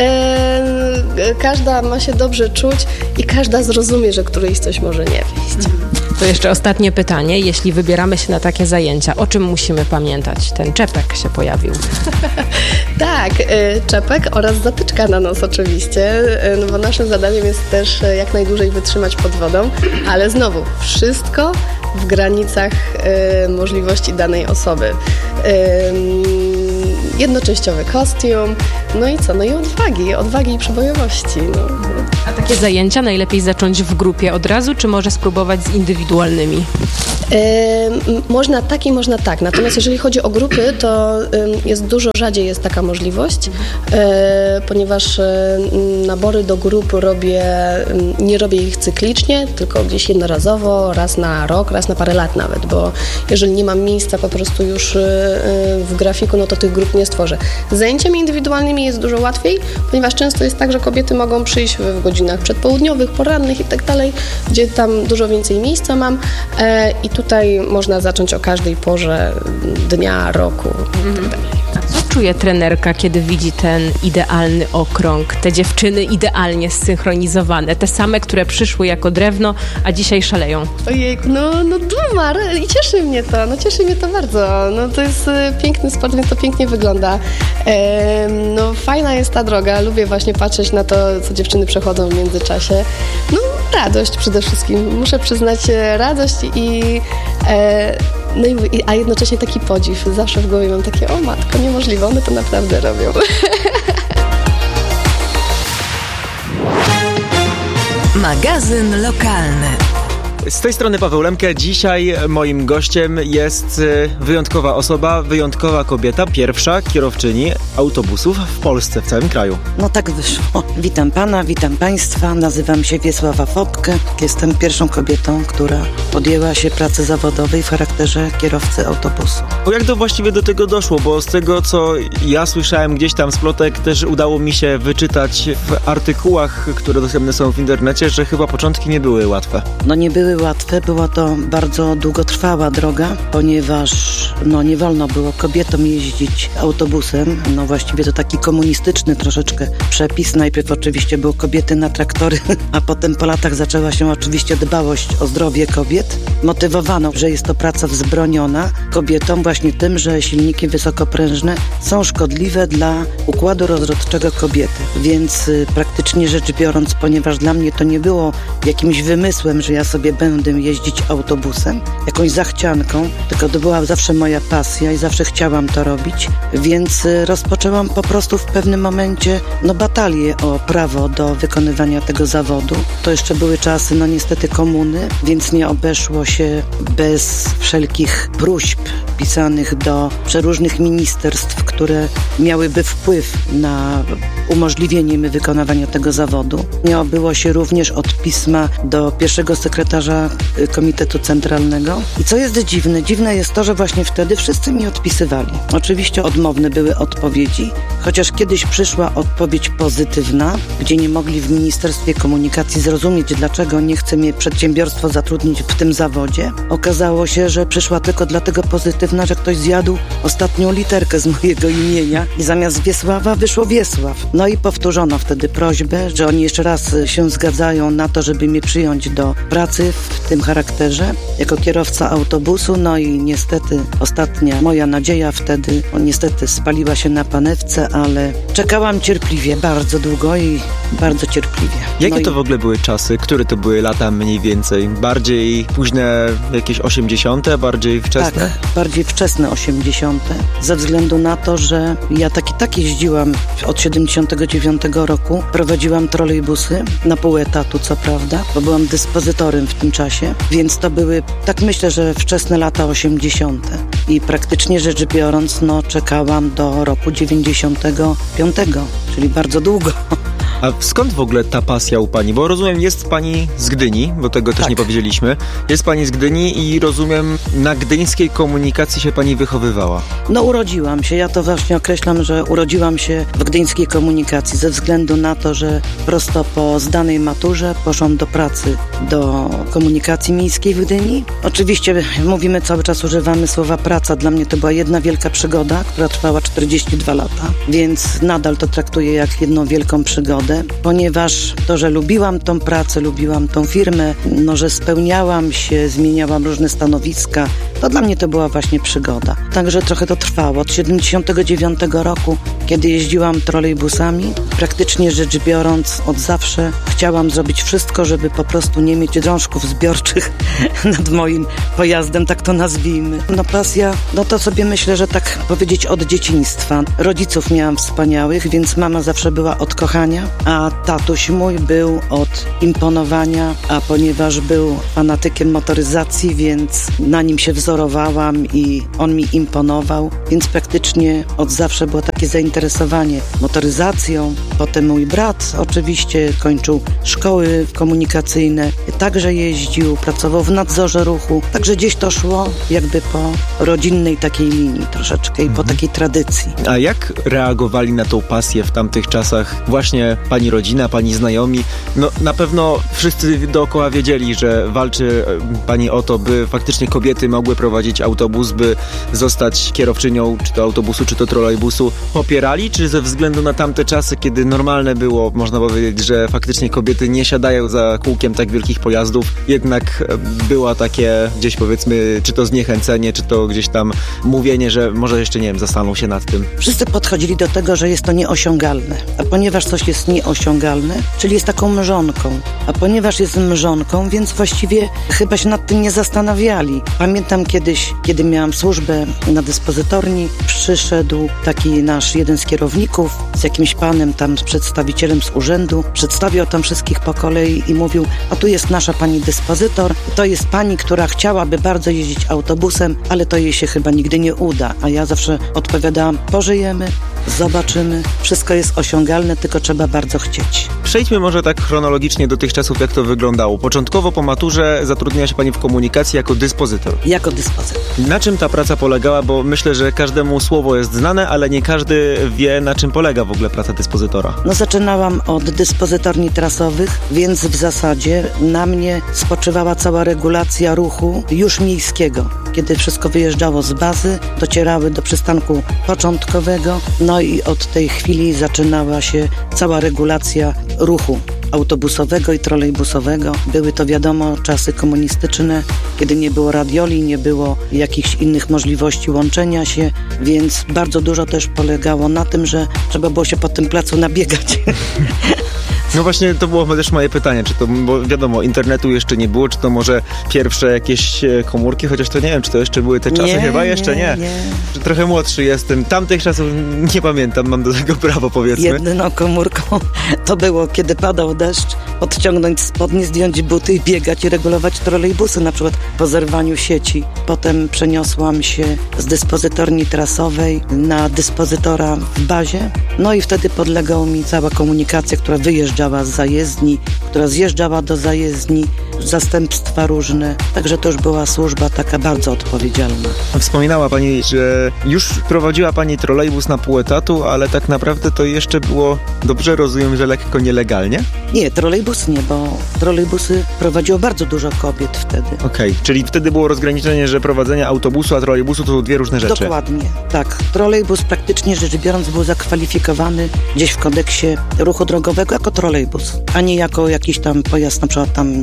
każda ma się dobrze czuć i każda zrozumie, że którejś coś może nie wyjść. To jeszcze ostatnie pytanie. Jeśli wybieramy się na takie zajęcia, o czym musimy pamiętać? Ten czepek się pojawił. Tak, czepek oraz zatyczka na nos oczywiście, no bo naszym zadaniem jest też jak najdłużej wytrzymać pod wodą, ale znowu wszystko w granicach możliwości danej osoby. Jednoczęściowy kostium, no i co? No i odwagi i przebojowości. No. A takie zajęcia najlepiej zacząć w grupie od razu, czy może spróbować z indywidualnymi? Można tak i można tak. Natomiast jeżeli chodzi o grupy, to jest dużo rzadziej jest taka możliwość, ponieważ nabory do grup nie robię ich cyklicznie, tylko gdzieś jednorazowo, raz na rok, raz na parę lat nawet, bo jeżeli nie mam miejsca po prostu już w grafiku, no to tych grup nie stworzę. Z zajęciami indywidualnymi jest dużo łatwiej, ponieważ często jest tak, że kobiety mogą przyjść w godzinach przedpołudniowych, porannych i tak dalej, gdzie tam dużo więcej miejsca mam i tutaj można zacząć o każdej porze dnia, roku i tak dalej. Co czuje trenerka, kiedy widzi ten idealny okrąg, te dziewczyny idealnie zsynchronizowane, te same, które przyszły jako drewno, a dzisiaj szaleją? Ojejku, no dumar i cieszy mnie to bardzo. No to jest piękny sport, więc to pięknie wygląda. No fajna jest ta droga, lubię właśnie patrzeć na to, co dziewczyny przechodzą w międzyczasie. No radość przede wszystkim, muszę przyznać radość a jednocześnie taki podziw. Zawsze w głowie mam takie, o matko, niemożliwe, one to naprawdę robią. Magazyn lokalny. Z tej strony Paweł Lemke. Dzisiaj moim gościem jest wyjątkowa osoba, wyjątkowa kobieta, pierwsza kierowczyni autobusów w Polsce, w całym kraju. No tak wyszło. Witam pana, witam państwa. Nazywam się Wiesława Fopke. Jestem pierwszą kobietą, która podjęła się pracy zawodowej w charakterze kierowcy autobusu. Jak to właściwie do tego doszło? Bo z tego, co ja słyszałem gdzieś tam z plotek, też udało mi się wyczytać w artykułach, które dostępne są w internecie, że chyba początki nie były łatwe. No nie były łatwe, była to bardzo długotrwała droga, ponieważ nie wolno było kobietom jeździć autobusem. No właściwie to taki komunistyczny troszeczkę przepis. Najpierw oczywiście były kobiety na traktory, a potem po latach zaczęła się oczywiście dbałość o zdrowie kobiet. Motywowano, że jest to praca wzbroniona kobietom właśnie tym, że silniki wysokoprężne są szkodliwe dla układu rozrodczego kobiety. Więc praktycznie rzecz biorąc, ponieważ dla mnie to nie było jakimś wymysłem, że ja sobie będę jeździć autobusem, jakąś zachcianką, tylko to była zawsze moja pasja i zawsze chciałam to robić, więc rozpoczęłam po prostu w pewnym momencie batalię o prawo do wykonywania tego zawodu. To jeszcze były czasy, niestety komuny, więc nie obeszło się bez wszelkich próśb pisanych do przeróżnych ministerstw, które miałyby wpływ na umożliwienie mi wykonywania tego zawodu. Nie obyło się również od pisma do pierwszego sekretarza Komitetu Centralnego. I co jest dziwne jest to, że właśnie wtedy wszyscy mi odpisywali. Oczywiście odmowne były odpowiedzi, chociaż kiedyś przyszła odpowiedź pozytywna, gdzie nie mogli w Ministerstwie Komunikacji zrozumieć, dlaczego nie chce mnie przedsiębiorstwo zatrudnić w tym zawodzie. Okazało się, że przyszła tylko dlatego pozytywna, że ktoś zjadł ostatnią literkę z mojego imienia i zamiast Wiesława wyszło Wiesław. No i powtórzono wtedy prośbę, że oni jeszcze raz się zgadzają na to, żeby mnie przyjąć do pracy w tym charakterze, jako kierowca autobusu, no i niestety ostatnia moja nadzieja wtedy, niestety spaliła się na panewce, ale czekałam cierpliwie, bardzo długo i bardzo cierpliwie. Jakie to w ogóle były czasy? Które to były lata mniej więcej? Bardziej późne jakieś 80., bardziej wczesne? Tak, bardziej wczesne 80. Ze względu na to, że ja tak jeździłam od 79 roku. Prowadziłam trolejbusy na pół etatu, co prawda, bo byłam dyspozytorem w tym czasie, więc to były, tak myślę, że wczesne lata 80. I praktycznie rzecz biorąc, czekałam do roku 95, czyli bardzo długo. A skąd w ogóle ta pasja u pani? Bo rozumiem, jest pani z Gdyni, bo tego też nie powiedzieliśmy. Jest pani z Gdyni i rozumiem, na gdyńskiej komunikacji się pani wychowywała. Urodziłam się. Ja to właśnie określam, że urodziłam się w gdyńskiej komunikacji ze względu na to, że prosto po zdanej maturze poszłam do pracy do komunikacji miejskiej w Gdyni. Oczywiście mówimy cały czas, używamy słowa praca. Dla mnie to była jedna wielka przygoda, która trwała 42 lata, więc nadal to traktuję jak jedną wielką przygodę. Ponieważ to, że lubiłam tą pracę, lubiłam tą firmę, że spełniałam się, zmieniałam różne stanowiska, to dla mnie to była właśnie przygoda. Także trochę to trwało. Od 79 roku, kiedy jeździłam trolejbusami, praktycznie rzecz biorąc, od zawsze chciałam zrobić wszystko, żeby po prostu nie mieć drążków zbiorczych nad moim pojazdem, tak to nazwijmy. Pasja, to sobie myślę, że tak powiedzieć od dzieciństwa. Rodziców miałam wspaniałych, więc mama zawsze była od kochania, a tatuś mój był od imponowania, a ponieważ był fanatykiem motoryzacji, więc na nim się wzorowałam i on mi imponował, więc praktycznie od zawsze było takie zainteresowanie motoryzacją. Potem mój brat oczywiście kończył szkoły komunikacyjne, także jeździł, pracował w nadzorze ruchu, także gdzieś to szło jakby po rodzinnej takiej linii troszeczkę i po takiej tradycji. A jak reagowali na tą pasję w tamtych czasach właśnie pani rodzina, pani znajomi? Na pewno wszyscy dookoła wiedzieli, że walczy pani o to, by faktycznie kobiety mogły prowadzić autobus, by zostać kierowczynią czy to autobusu, czy to trolejbusu. Popierali, czy ze względu na tamte czasy, kiedy normalne było, można powiedzieć, że faktycznie kobiety nie siadają za kółkiem tak wielkich pojazdów, jednak była takie gdzieś powiedzmy, czy to zniechęcenie, czy to gdzieś tam mówienie, że może jeszcze, nie wiem, zastanów się nad tym. Wszyscy podchodzili do tego, że jest to nieosiągalne, a ponieważ coś jest nieosiągalne, czyli jest taką mrzonką, a ponieważ jest mrzonką, więc właściwie chyba się nad tym nie zastanawiali. Pamiętam kiedyś, kiedy miałam służbę na dyspozytorni, przyszedł taki nasz jeden z kierowników z jakimś panem tam, z przedstawicielem z urzędu, przedstawiał tam wszystkich po kolei i mówił, a tu jest nasza pani dyspozytor, to jest pani, która chciałaby bardzo jeździć autobusem, ale to jej się chyba nigdy nie uda. A ja zawsze odpowiadałam, pożyjemy, zobaczymy, wszystko jest osiągalne, tylko trzeba bardzo chcieć. Przejdźmy może tak chronologicznie do tych czasów, jak to wyglądało. Początkowo po maturze zatrudniła się pani w komunikacji jako dyspozytor. Jako dyspozytor. Na czym ta praca polegała? Bo myślę, że każdemu słowo jest znane, ale nie każdy wie, na czym polega w ogóle praca dyspozytora. Zaczynałam od dyspozytorni trasowych, więc w zasadzie na mnie spoczywała cała regulacja ruchu już miejskiego. Kiedy wszystko wyjeżdżało z bazy, docierały do przystanku początkowego, i od tej chwili zaczynała się cała regulacja ruchu autobusowego i trolejbusowego. Były to, wiadomo, czasy komunistyczne, kiedy nie było radioli, nie było jakichś innych możliwości łączenia się, więc bardzo dużo też polegało na tym, że trzeba było się po tym placu nabiegać. Właśnie to było też moje pytanie, czy to, bo wiadomo, internetu jeszcze nie było, czy to może pierwsze jakieś komórki, chociaż to nie wiem, czy to jeszcze były te czasy, chyba jeszcze nie. Trochę młodszy jestem, tamtych czasów nie pamiętam, mam do tego prawo, powiedzmy. Jedyną komórką to było, kiedy padał deszcz, odciągnąć spodnie, zdjąć buty i biegać i regulować trolejbusy, na przykład po zerwaniu sieci. Potem przeniosłam się z dyspozytorni trasowej na dyspozytora w bazie, i wtedy podlegała mi cała komunikacja, która wyjeżdżała z zajezdni, która zjeżdżała do zajezdni, zastępstwa różne, także to już była służba taka bardzo odpowiedzialna. Wspominała pani, że już prowadziła pani trolejbus na pół etatu, ale tak naprawdę to jeszcze było, dobrze rozumiem, że lekko nielegalnie? Nie, trolejbus nie, bo trolejbusy prowadziło bardzo dużo kobiet wtedy. Okej, czyli wtedy było rozgraniczenie, że prowadzenie autobusu, a trolejbusu to są dwie różne rzeczy. Dokładnie, tak. Trolejbus praktycznie rzecz biorąc był zakwalifikowany gdzieś w kodeksie ruchu drogowego jako trolejbus, a nie jako jakiś tam pojazd na przykład tam do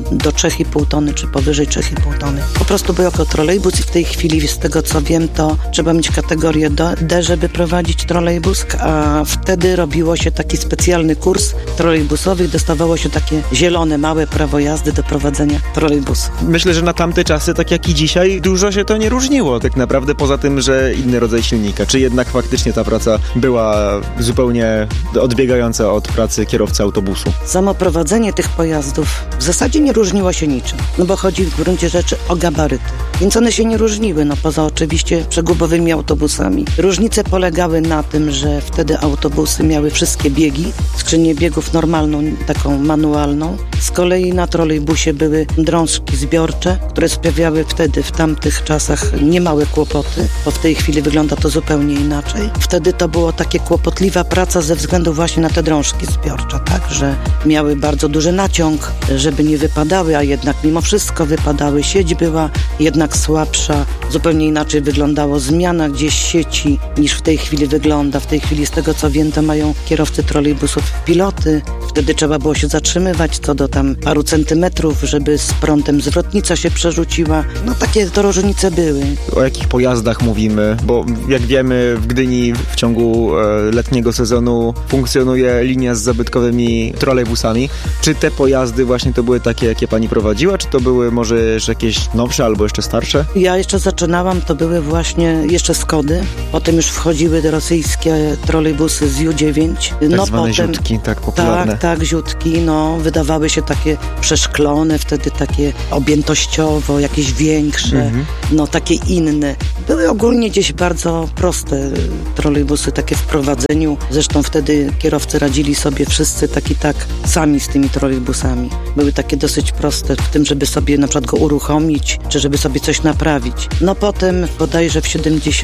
3,5 tony, czy powyżej 3,5 tony. Po prostu był jako trolejbus i w tej chwili, z tego co wiem, to trzeba mieć kategorię D, żeby prowadzić trolejbus, a wtedy robiło się taki specjalny kurs trolejbusowy i dostawało się takie zielone, małe prawo jazdy do prowadzenia trolejbusu. Myślę, że na tamte czasy, tak jak i dzisiaj, dużo się to nie różniło tak naprawdę, poza tym, że inny rodzaj silnika. Czy jednak faktycznie ta praca była zupełnie odbiegająca od pracy kierowcy autobusu? Samo prowadzenie tych pojazdów w zasadzie nie różniło się niczym, no bo chodzi w gruncie rzeczy o gabaryty. Więc one się nie różniły, no poza oczywiście przegubowymi autobusami. Różnice polegały na tym, że wtedy autobusy miały wszystkie biegi, skrzynię biegów normalną, taką manualną. Z kolei na trolejbusie były drążki zbiorcze, które sprawiały wtedy, w tamtych czasach, niemałe kłopoty, bo w tej chwili wygląda to zupełnie inaczej. Wtedy to było takie kłopotliwa praca ze względu właśnie na te drążki zbiorcze, tak, że miały bardzo duży naciąg, żeby nie wypadały, a jednak mimo wszystko wypadały. Sieć była jednak słabsza, zupełnie inaczej wyglądało zmiana gdzieś sieci niż w tej chwili wygląda. W tej chwili, z tego co wiem, to mają kierowcy trolejbusów piloty. Wtedy trzeba było się zatrzymywać co do tam paru centymetrów, żeby z prądem zwrotnica się przerzuciła. No takie to różnice były. O jakich pojazdach mówimy? Bo jak wiemy, w Gdyni w ciągu letniego sezonu funkcjonuje linia z zabytkowymi trolejbusami. Czy te pojazdy właśnie to były takie, jakie pani prowadziła? Czy to były może jeszcze jakieś nowsze albo jeszcze starsze? Ja jeszcze zaczynałam, to były właśnie jeszcze Skody. Potem już wchodziły te rosyjskie trolejbusy z U9. Tak zwane ziutki, tak popularne. Tak, ziutki, no wydawały się takie przeszklone, wtedy takie objętościowo, jakieś większe, no takie inne. Były ogólnie gdzieś bardzo proste trolejbusy, takie w prowadzeniu. Zresztą wtedy kierowcy radzili sobie wszyscy tak sami z tymi trolejbusami. Były takie dosyć proste w tym, żeby sobie na przykład go uruchomić, czy żeby sobie coś naprawić. No potem bodajże w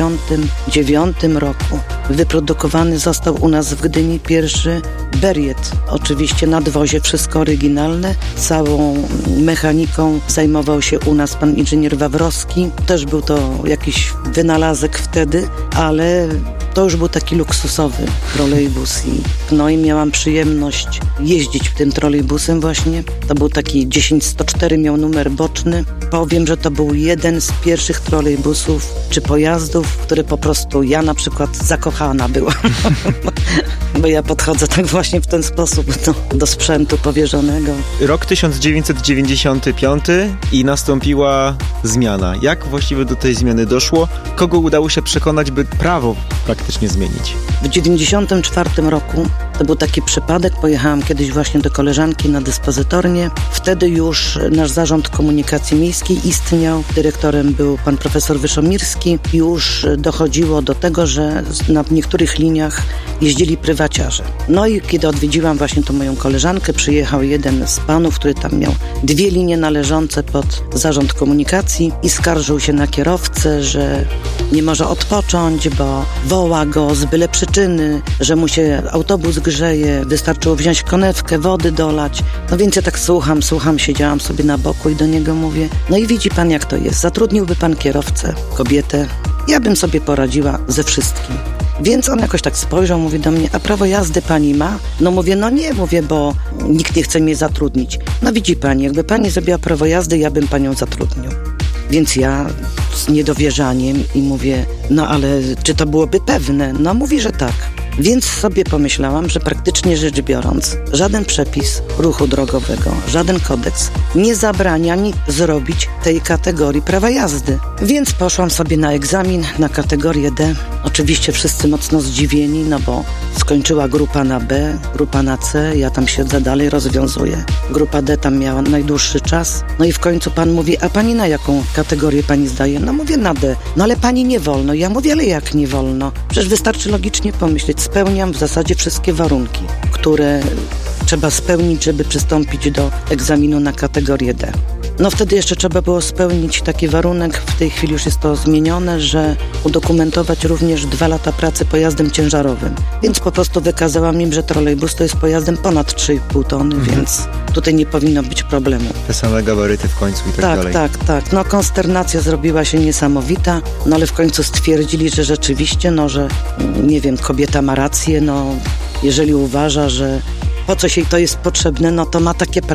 79 roku wyprodukowany został u nas w Gdyni pierwszy Beriet. Oczywiście nadwozie, wszystko oryginalne. Całą mechaniką zajmował się u nas pan inżynier Wawrowski. Też był to jakiś wynalazek wtedy, ale to już był taki luksusowy trolejbus i miałam przyjemność jeździć tym trolejbusem właśnie. To był taki 10104, miał numer boczny. Powiem, że to był jeden z pierwszych trolejbusów czy pojazdów, w które po prostu ja na przykład zakochana byłam. Bo ja podchodzę tak właśnie w ten sposób do sprzętu powierzonego. Rok 1995 i nastąpiła zmiana. Jak właściwie do tej zmiany doszło? Kogo udało się przekonać, by prawo praktycznie zmienić? W 1994 roku to był taki przypadek. Pojechałam kiedyś właśnie do koleżanki na dyspozytornię. Wtedy już nasz Zarząd Komunikacji Miejskiej istniał. Dyrektorem był pan profesor Wyszomirski. Już dochodziło do tego, że na niektórych liniach jeździli prywaciarze. No i kiedy odwiedziłam właśnie tą moją koleżankę, przyjechał jeden z panów, który tam miał 2 linie należące pod Zarząd Komunikacji i skarżył się na kierowcę, że nie może odpocząć, bo woła go z byle przyczyny, że mu się autobus grzeje, wystarczyło wziąć konewkę, wody dolać. No więc ja tak słucham, siedziałam sobie na boku i do niego mówię, no i widzi pan jak to jest, zatrudniłby pan kierowcę, kobietę, ja bym sobie poradziła ze wszystkim. Więc on jakoś tak spojrzał, mówi do mnie, a prawo jazdy pani ma? No mówię, no nie, bo nikt nie chce mnie zatrudnić. No widzi pani, jakby pani zrobiła prawo jazdy, ja bym panią zatrudnił. Więc ja z niedowierzaniem i mówię, no ale czy to byłoby pewne? No mówi, że tak. Więc sobie pomyślałam, że praktycznie rzecz biorąc, żaden przepis ruchu drogowego, żaden kodeks nie zabrania mi zrobić tej kategorii prawa jazdy. Więc poszłam sobie na egzamin na kategorię D. Oczywiście wszyscy mocno zdziwieni, no bo skończyła grupa na B, grupa na C, ja tam siedzę dalej, rozwiązuję. Grupa D tam miała najdłuższy czas. No i w końcu pan mówi, a pani na jaką kategorię pani zdaje? No mówię na D. No ale pani nie wolno. Ja mówię, ale jak nie wolno? Przecież wystarczy logicznie pomyśleć. Spełniam w zasadzie wszystkie warunki, które trzeba spełnić, żeby przystąpić do egzaminu na kategorię D. No wtedy jeszcze trzeba było spełnić taki warunek, w tej chwili już jest to zmienione, że udokumentować również 2 lata pracy pojazdem ciężarowym. Więc po prostu wykazałam im, że trolejbus to jest pojazdem ponad 3,5 tony, więc tutaj nie powinno być problemu. Te same gabaryty w końcu i tak dalej. Tak. No konsternacja zrobiła się niesamowita, no ale w końcu stwierdzili, że rzeczywiście, no że nie wiem, kobieta ma rację, no jeżeli uważa, że po coś jej to jest potrzebne, no to ma takie prawo.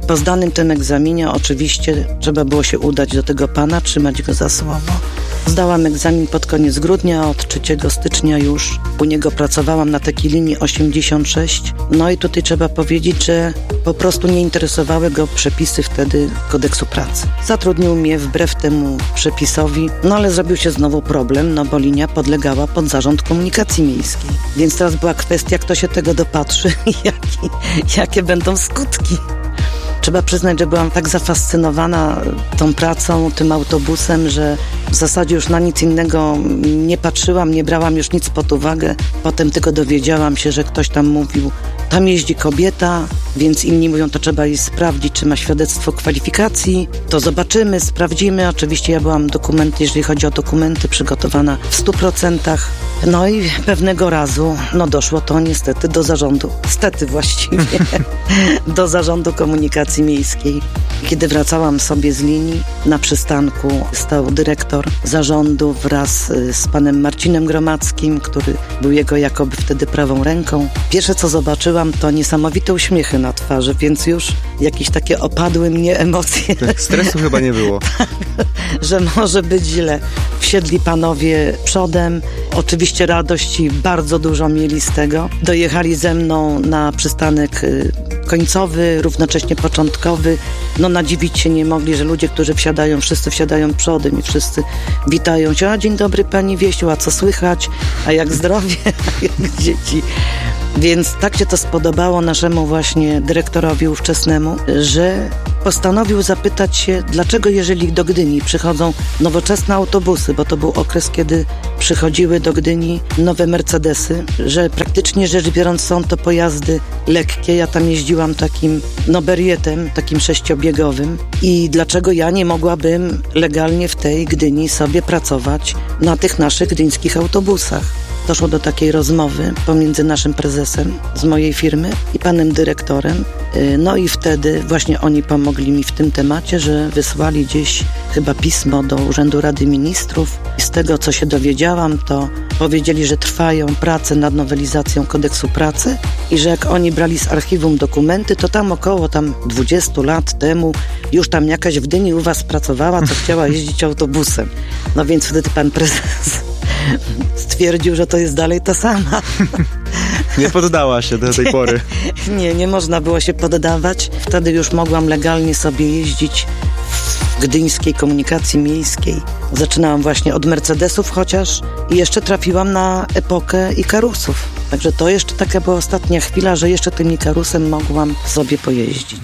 Po zdanym tym egzaminie oczywiście trzeba było się udać do tego pana, trzymać go za słowo. Zdałam egzamin pod koniec grudnia, od 3 stycznia już u niego pracowałam na takiej linii 86. No i tutaj trzeba powiedzieć, że po prostu nie interesowały go przepisy wtedy kodeksu pracy. Zatrudnił mnie wbrew temu przepisowi, no ale zrobił się znowu problem, no bo linia podlegała pod Zarząd Komunikacji Miejskiej. Więc teraz była kwestia, kto się tego dopatrzy i jakie będą skutki. Trzeba przyznać, że byłam tak zafascynowana tą pracą, tym autobusem, że w zasadzie już na nic innego nie patrzyłam, nie brałam już nic pod uwagę. Potem tylko dowiedziałam się, że ktoś tam mówił, tam jeździ kobieta, więc inni mówią, to trzeba jej sprawdzić, czy ma świadectwo kwalifikacji. To zobaczymy, sprawdzimy. Oczywiście ja byłam jeżeli chodzi o dokumenty, przygotowana w 100%. No i pewnego razu, doszło to niestety do zarządu, do Zarządu Komunikacji Miejskiej. Kiedy wracałam sobie z linii, na przystanku stał dyrektor zarządu wraz z panem Marcinem Gromadzkim, który był jego jakoby wtedy prawą ręką. Pierwsze co zobaczyłam, to niesamowite uśmiechy na twarzy, więc już jakieś takie opadły mnie emocje. Stresu chyba nie było. Że może być źle. Wsiedli panowie przodem, oczywiście radości bardzo dużo mieli z tego. Dojechali ze mną na przystanek końcowy, równocześnie początkowy. Nadziwić się nie mogli, że ludzie, którzy wsiadają, wszyscy wsiadają przodem i wszyscy witają się. A dzień dobry pani Wiesiu, a co słychać? A jak zdrowie? A jak dzieci? Więc tak się to spodobało naszemu właśnie dyrektorowi ówczesnemu, że postanowił zapytać się, dlaczego jeżeli do Gdyni przychodzą nowoczesne autobusy, bo to był okres, kiedy przychodziły do Gdyni nowe Mercedesy, że praktycznie rzecz biorąc są to pojazdy lekkie. Ja tam jeździłam takim berietem, takim 6-biegowym i dlaczego ja nie mogłabym legalnie w tej Gdyni sobie pracować na tych naszych gdyńskich autobusach. Doszło do takiej rozmowy pomiędzy naszym prezesem z mojej firmy i panem dyrektorem. No i wtedy właśnie oni pomogli mi w tym temacie, że wysłali gdzieś chyba pismo do Urzędu Rady Ministrów. I z tego, co się dowiedziałam, to powiedzieli, że trwają prace nad nowelizacją kodeksu pracy i że jak oni brali z archiwum dokumenty, to tam około 20 lat temu już tam jakaś w Gdyni u was pracowała, co chciała jeździć autobusem. No więc wtedy pan prezes stwierdził, że to jest dalej ta sama. Nie poddała się do tej pory. Nie można było się poddawać. Wtedy już mogłam legalnie sobie jeździć w gdyńskiej komunikacji miejskiej. Zaczynałam właśnie od Mercedesów chociaż i jeszcze trafiłam na epokę Ikarusów. Także to jeszcze taka była ostatnia chwila, że jeszcze tym Ikarusem mogłam sobie pojeździć.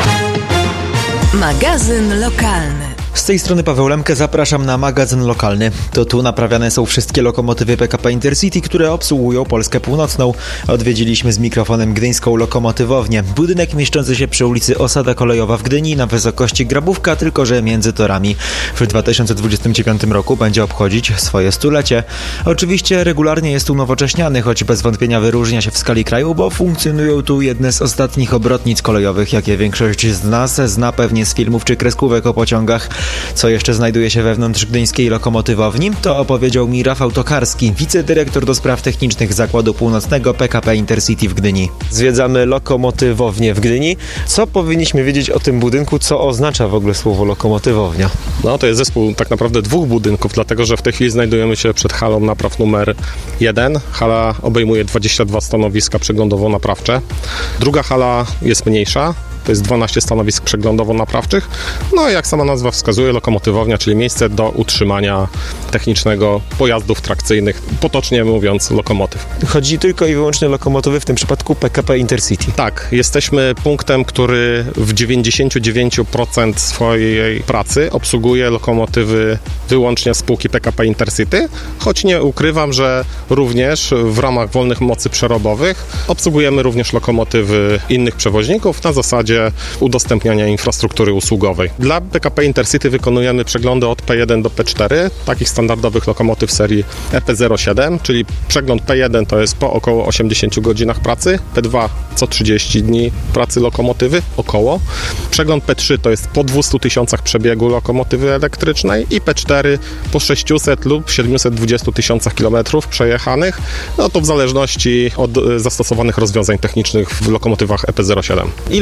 Magazyn lokalny. Z tej strony Paweł Lemke, zapraszam na magazyn lokalny. To tu naprawiane są wszystkie lokomotywy PKP Intercity, które obsługują Polskę Północną. Odwiedziliśmy z mikrofonem gdyńską lokomotywownię. Budynek mieszczący się przy ulicy Osada Kolejowa w Gdyni na wysokości Grabówka, tylko że między torami. W 2029 roku będzie obchodzić swoje 100-lecie. Oczywiście regularnie jest unowocześniany, choć bez wątpienia wyróżnia się w skali kraju, bo funkcjonują tu jedne z ostatnich obrotnic kolejowych, jakie większość z nas zna pewnie z filmów czy kreskówek o pociągach. Co jeszcze znajduje się wewnątrz gdyńskiej lokomotywowni, to opowiedział mi Rafał Tokarski, wicedyrektor do spraw technicznych Zakładu Północnego PKP Intercity w Gdyni. Zwiedzamy lokomotywownię w Gdyni. Co powinniśmy wiedzieć o tym budynku? Co oznacza w ogóle słowo lokomotywownia? To jest zespół tak naprawdę 2 budynków, dlatego że w tej chwili znajdujemy się przed halą napraw numer 1. Hala obejmuje 22 stanowiska przeglądowo-naprawcze. Druga hala jest mniejsza. To jest 12 stanowisk przeglądowo-naprawczych. Jak sama nazwa wskazuje, lokomotywownia, czyli miejsce do utrzymania technicznego pojazdów trakcyjnych, potocznie mówiąc lokomotyw. Chodzi tylko i wyłącznie o lokomotywy, w tym przypadku PKP Intercity. Tak, jesteśmy punktem, który w 99% swojej pracy obsługuje lokomotywy wyłącznie spółki PKP Intercity, choć nie ukrywam, że również w ramach wolnych mocy przerobowych obsługujemy również lokomotywy innych przewoźników na zasadzie udostępniania infrastruktury usługowej. Dla PKP Intercity wykonujemy przeglądy od P1 do P4, takich standardowych lokomotyw serii EP07, czyli przegląd P1 to jest po około 80 godzinach pracy, P2 co 30 dni pracy lokomotywy, około. Przegląd P3 to jest po 200 tysiącach przebiegu lokomotywy elektrycznej i P4 po 600 lub 720 tysiącach kilometrów przejechanych, to w zależności od zastosowanych rozwiązań technicznych w lokomotywach EP07. Ile takich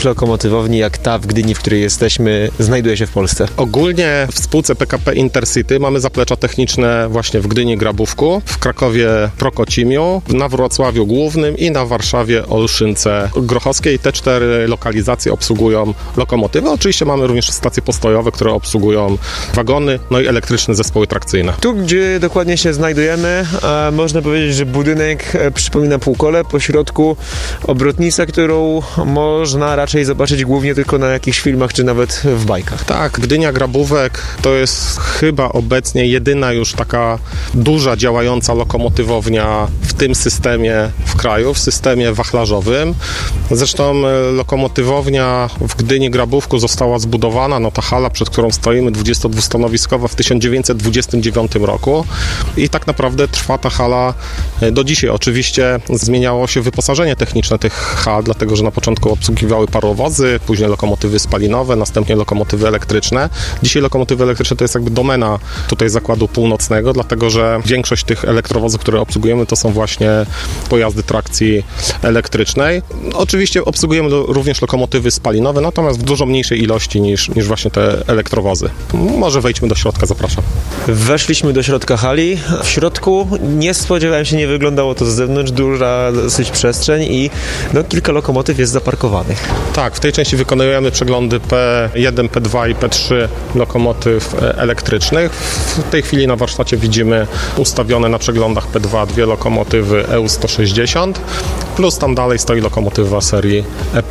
większość lokomotywowni jak ta w Gdyni, w której jesteśmy, znajduje się w Polsce? Ogólnie w spółce PKP Intercity mamy zaplecza techniczne właśnie w Gdyni Grabówku, w Krakowie Prokocimiu, na Wrocławiu Głównym i na Warszawie Olszynce Grochowskiej. Te 4 lokalizacje obsługują lokomotywy. Oczywiście mamy również stacje postojowe, które obsługują wagony, no i elektryczne zespoły trakcyjne. Tu, gdzie dokładnie się znajdujemy, można powiedzieć, że budynek przypomina półkole, po środku obrotnica, którą można raczej zobaczyć głównie tylko na jakichś filmach, czy nawet w bajkach. Tak, Gdynia Grabówek to jest chyba obecnie jedyna już taka duża działająca lokomotywownia w tym systemie w kraju, w systemie wachlarzowym. Zresztą lokomotywownia w Gdyni Grabówku została zbudowana, no ta hala, przed którą stoimy, 22-stanowiskowa w 1929 roku i tak naprawdę trwa ta hala do dzisiaj. Oczywiście zmieniało się wyposażenie techniczne tych hal, dlatego że na początku obsługiwały parowozy, później lokomotywy spalinowe, następnie lokomotywy elektryczne. Dzisiaj lokomotywy elektryczne to jest jakby domena tutaj Zakładu Północnego, dlatego że większość tych elektrowozów, które obsługujemy, to są właśnie pojazdy trakcji elektrycznej. Oczywiście obsługujemy również lokomotywy spalinowe, natomiast w dużo mniejszej ilości niż właśnie te elektrowozy. Może wejdźmy do środka, zapraszam. Weszliśmy do środka hali. W środku nie spodziewałem się, nie wyglądało to z zewnątrz, duża dosyć przestrzeń i kilka lokomotyw jest zaparkowanych. Tak, w tej części wykonujemy przeglądy P1, P2 i P3 lokomotyw elektrycznych. W tej chwili na warsztacie widzimy ustawione na przeglądach P2 dwie lokomotywy EU160, plus tam dalej stoi lokomotywa serii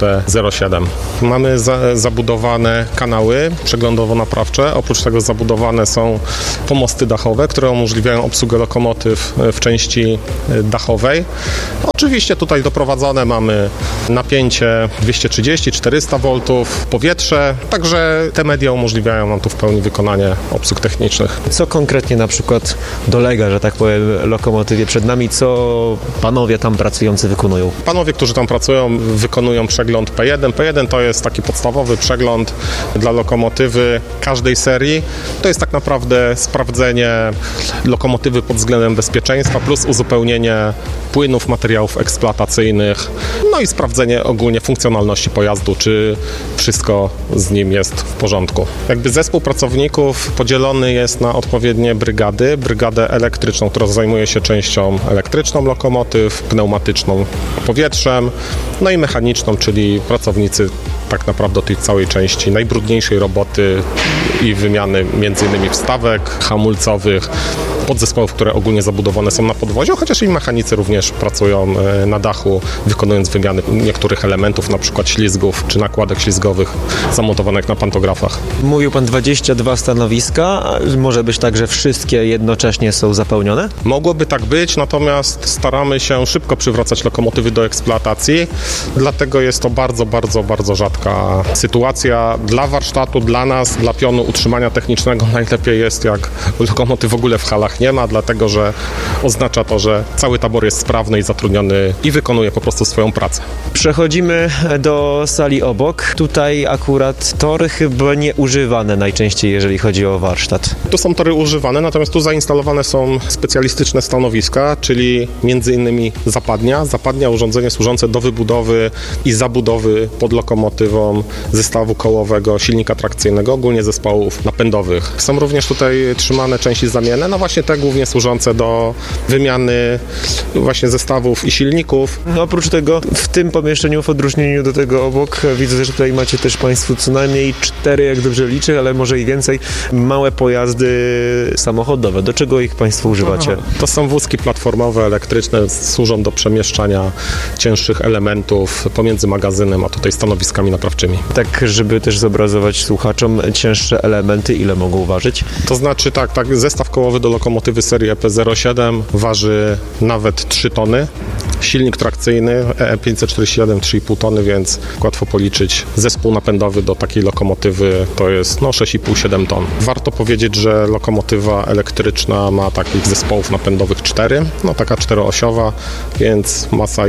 EP07. Mamy zabudowane kanały przeglądowo-naprawcze. Oprócz tego zabudowane są pomosty dachowe, które umożliwiają obsługę lokomotyw w części dachowej. Oczywiście tutaj doprowadzone mamy napięcie 230-400 V, powietrze, także te media umożliwiają nam tu w pełni wykonanie obsług technicznych. Co konkretnie na przykład dolega, że tak powiem, lokomotywie przed nami, co panowie tam pracujący wykonują? Panowie, którzy tam pracują, wykonują przegląd P1. P1 to jest taki podstawowy przegląd dla lokomotywy każdej serii. To jest tak naprawdę sprawdzenie lokomotywy pod względem bezpieczeństwa plus uzupełnienie płynów, materiałów eksploatacyjnych, no i sprawdzenie ogólnie funkcjonalności pojazdu, czy wszystko z nim jest w porządku. Jakby zespół pracowników podzielony jest na odpowiednie brygady. Brygadę elektryczną, która zajmuje się częścią elektryczną lokomotyw, pneumatyczną powietrzem, no i mechaniczną, czyli pracownicy tak naprawdę tej całej części najbrudniejszej roboty i wymiany m.in. wstawek hamulcowych, podzespołów, które ogólnie zabudowane są na podwoziu, chociaż i mechanicy również pracują na dachu, wykonując wymiany niektórych elementów, na przykład ślizgów czy nakładek ślizgowych zamontowanych na pantografach. Mówił pan 22 stanowiska, może być tak, że wszystkie jednocześnie są zapełnione? Mogłoby tak być, natomiast staramy się szybko przywracać lokomotywy do eksploatacji, dlatego jest to bardzo, bardzo, bardzo rzadka sytuacja. Dla warsztatu, dla nas, dla pionu utrzymania technicznego najlepiej jest, jak lokomotyw w ogóle w halach nie ma, dlatego że oznacza to, że cały tabor jest sprawny i zatrudniony i wykonuje po prostu swoją pracę. Przechodzimy do sali obok. Tutaj akurat tory chyba nie używane najczęściej, jeżeli chodzi o warsztat. Tu są tory używane, natomiast tu zainstalowane są specjalistyczne stanowiska, czyli m.in. zapadnia, urządzenie służące do wybudowy i zabudowy pod lokomotywą zestawu kołowego, silnika trakcyjnego, ogólnie zespołów napędowych. Są również tutaj trzymane części zamienne, no właśnie te głównie służące do wymiany właśnie zestawów i silników. No, oprócz tego w tym pomieszczeniu, w odróżnieniu do tego obok, widzę, że tutaj macie też państwo co najmniej 4, jak dobrze liczę, ale może i więcej, małe pojazdy samochodowe. Do czego ich państwo używacie? To są wózki platformowe, elektryczne, służą do przemieszczania cięższych elementów pomiędzy magazynem a tutaj stanowiskami naprawczymi. Tak, żeby też zobrazować słuchaczom cięższe elementy, ile mogą ważyć? To znaczy tak, zestaw kołowy do lokomotywy serii EP07 waży nawet 3 tony. Silnik trakcyjny E547 3,5 tony, więc łatwo policzyć. Zespół napędowy do takiej lokomotywy to jest 6,5-7 ton. Warto powiedzieć, że lokomotywa elektryczna ma takich zespołów napędowych 4, taka 4-osiowa, więc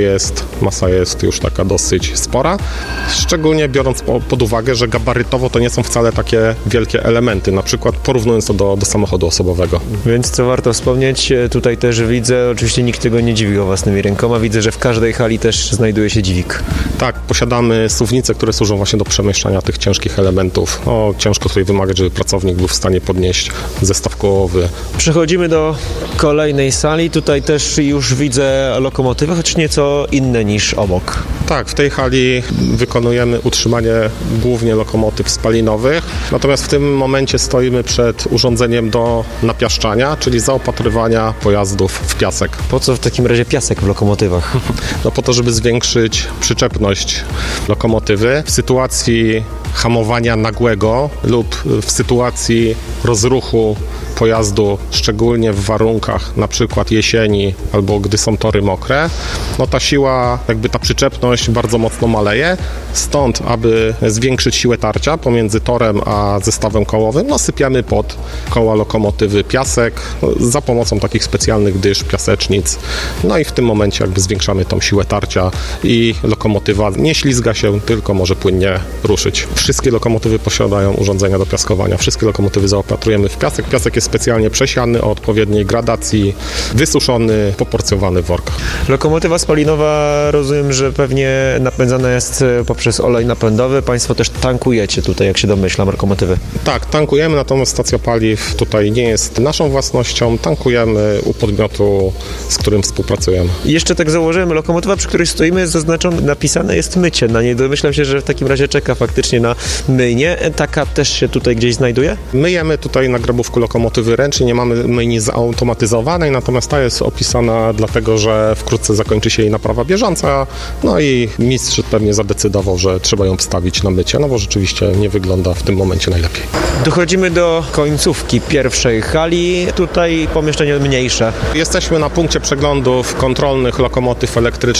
masa jest już taka dosyć spora. Szczególnie biorąc pod uwagę, że gabarytowo to nie są wcale takie wielkie elementy, na przykład porównując to do samochodu osobowego. Więc co warto wspomnieć, tutaj też widzę, oczywiście nikt tego nie dziwił własnymi rękoma, widzę, że w każdej hali też znajduje się dźwig. Tak, posiadamy suwnice, które służą właśnie do przemieszczania tych ciężkich elementów. Ciężko tutaj wymagać, żeby pracownik był w stanie podnieść zestaw kołowy. Przechodzimy do kolejnej sali. Tutaj też już widzę lokomotywy, choć nieco inne niż obok. Tak, w tej hali wykonujemy utrzymanie głównie lokomotyw spalinowych, natomiast w tym momencie stoimy przed urządzeniem do napiaszczania, czyli zaopatrywania pojazdów w piasek. Po co w takim razie piasek w lokomotywach? No po to, żeby zwiększyć przyczepność lokomotywy w sytuacji hamowania nagłego lub w sytuacji rozruchu pojazdu, szczególnie w warunkach na przykład jesieni albo gdy są tory mokre, no ta siła, ta przyczepność bardzo mocno maleje. Stąd, aby zwiększyć siłę tarcia pomiędzy torem a zestawem kołowym, no sypiamy pod koła lokomotywy piasek za pomocą takich specjalnych dysz, piasecznic. No i w tym momencie zwiększamy tą siłę tarcia i lokomotywa nie ślizga się, tylko może płynnie ruszyć. Wszystkie lokomotywy posiadają urządzenia do piaskowania. Wszystkie lokomotywy zaopatrujemy w piasek. Piasek jest specjalnie przesiany o odpowiedniej gradacji, wysuszony, poporcjowany w workach. Lokomotywa spalinowa, rozumiem, że pewnie napędzana jest poprzez olej napędowy. Państwo też tankujecie tutaj, jak się domyślam, lokomotywy. Tak, tankujemy, natomiast stacja paliw tutaj nie jest naszą własnością. Tankujemy u podmiotu, z którym współpracujemy. I jeszcze tak założyłem, lokomotywa, przy której stoimy, jest zaznaczone, napisane jest mycie na niej. Domyślam się, że w takim razie czeka faktycznie na myjnie. Taka też się tutaj gdzieś znajduje? Myjemy tutaj na grabówku lokomotywy ręcznie, nie mamy myjni zautomatyzowanej, natomiast ta jest opisana dlatego, że wkrótce zakończy się jej naprawa bieżąca, no i mistrz pewnie zadecydował, że trzeba ją wstawić na mycie, no bo rzeczywiście nie wygląda w tym momencie najlepiej. Dochodzimy do końcówki pierwszej hali, tutaj pomieszczenie mniejsze. Jesteśmy na punkcie przeglądów kontrolnych lokomotyw elektrycznych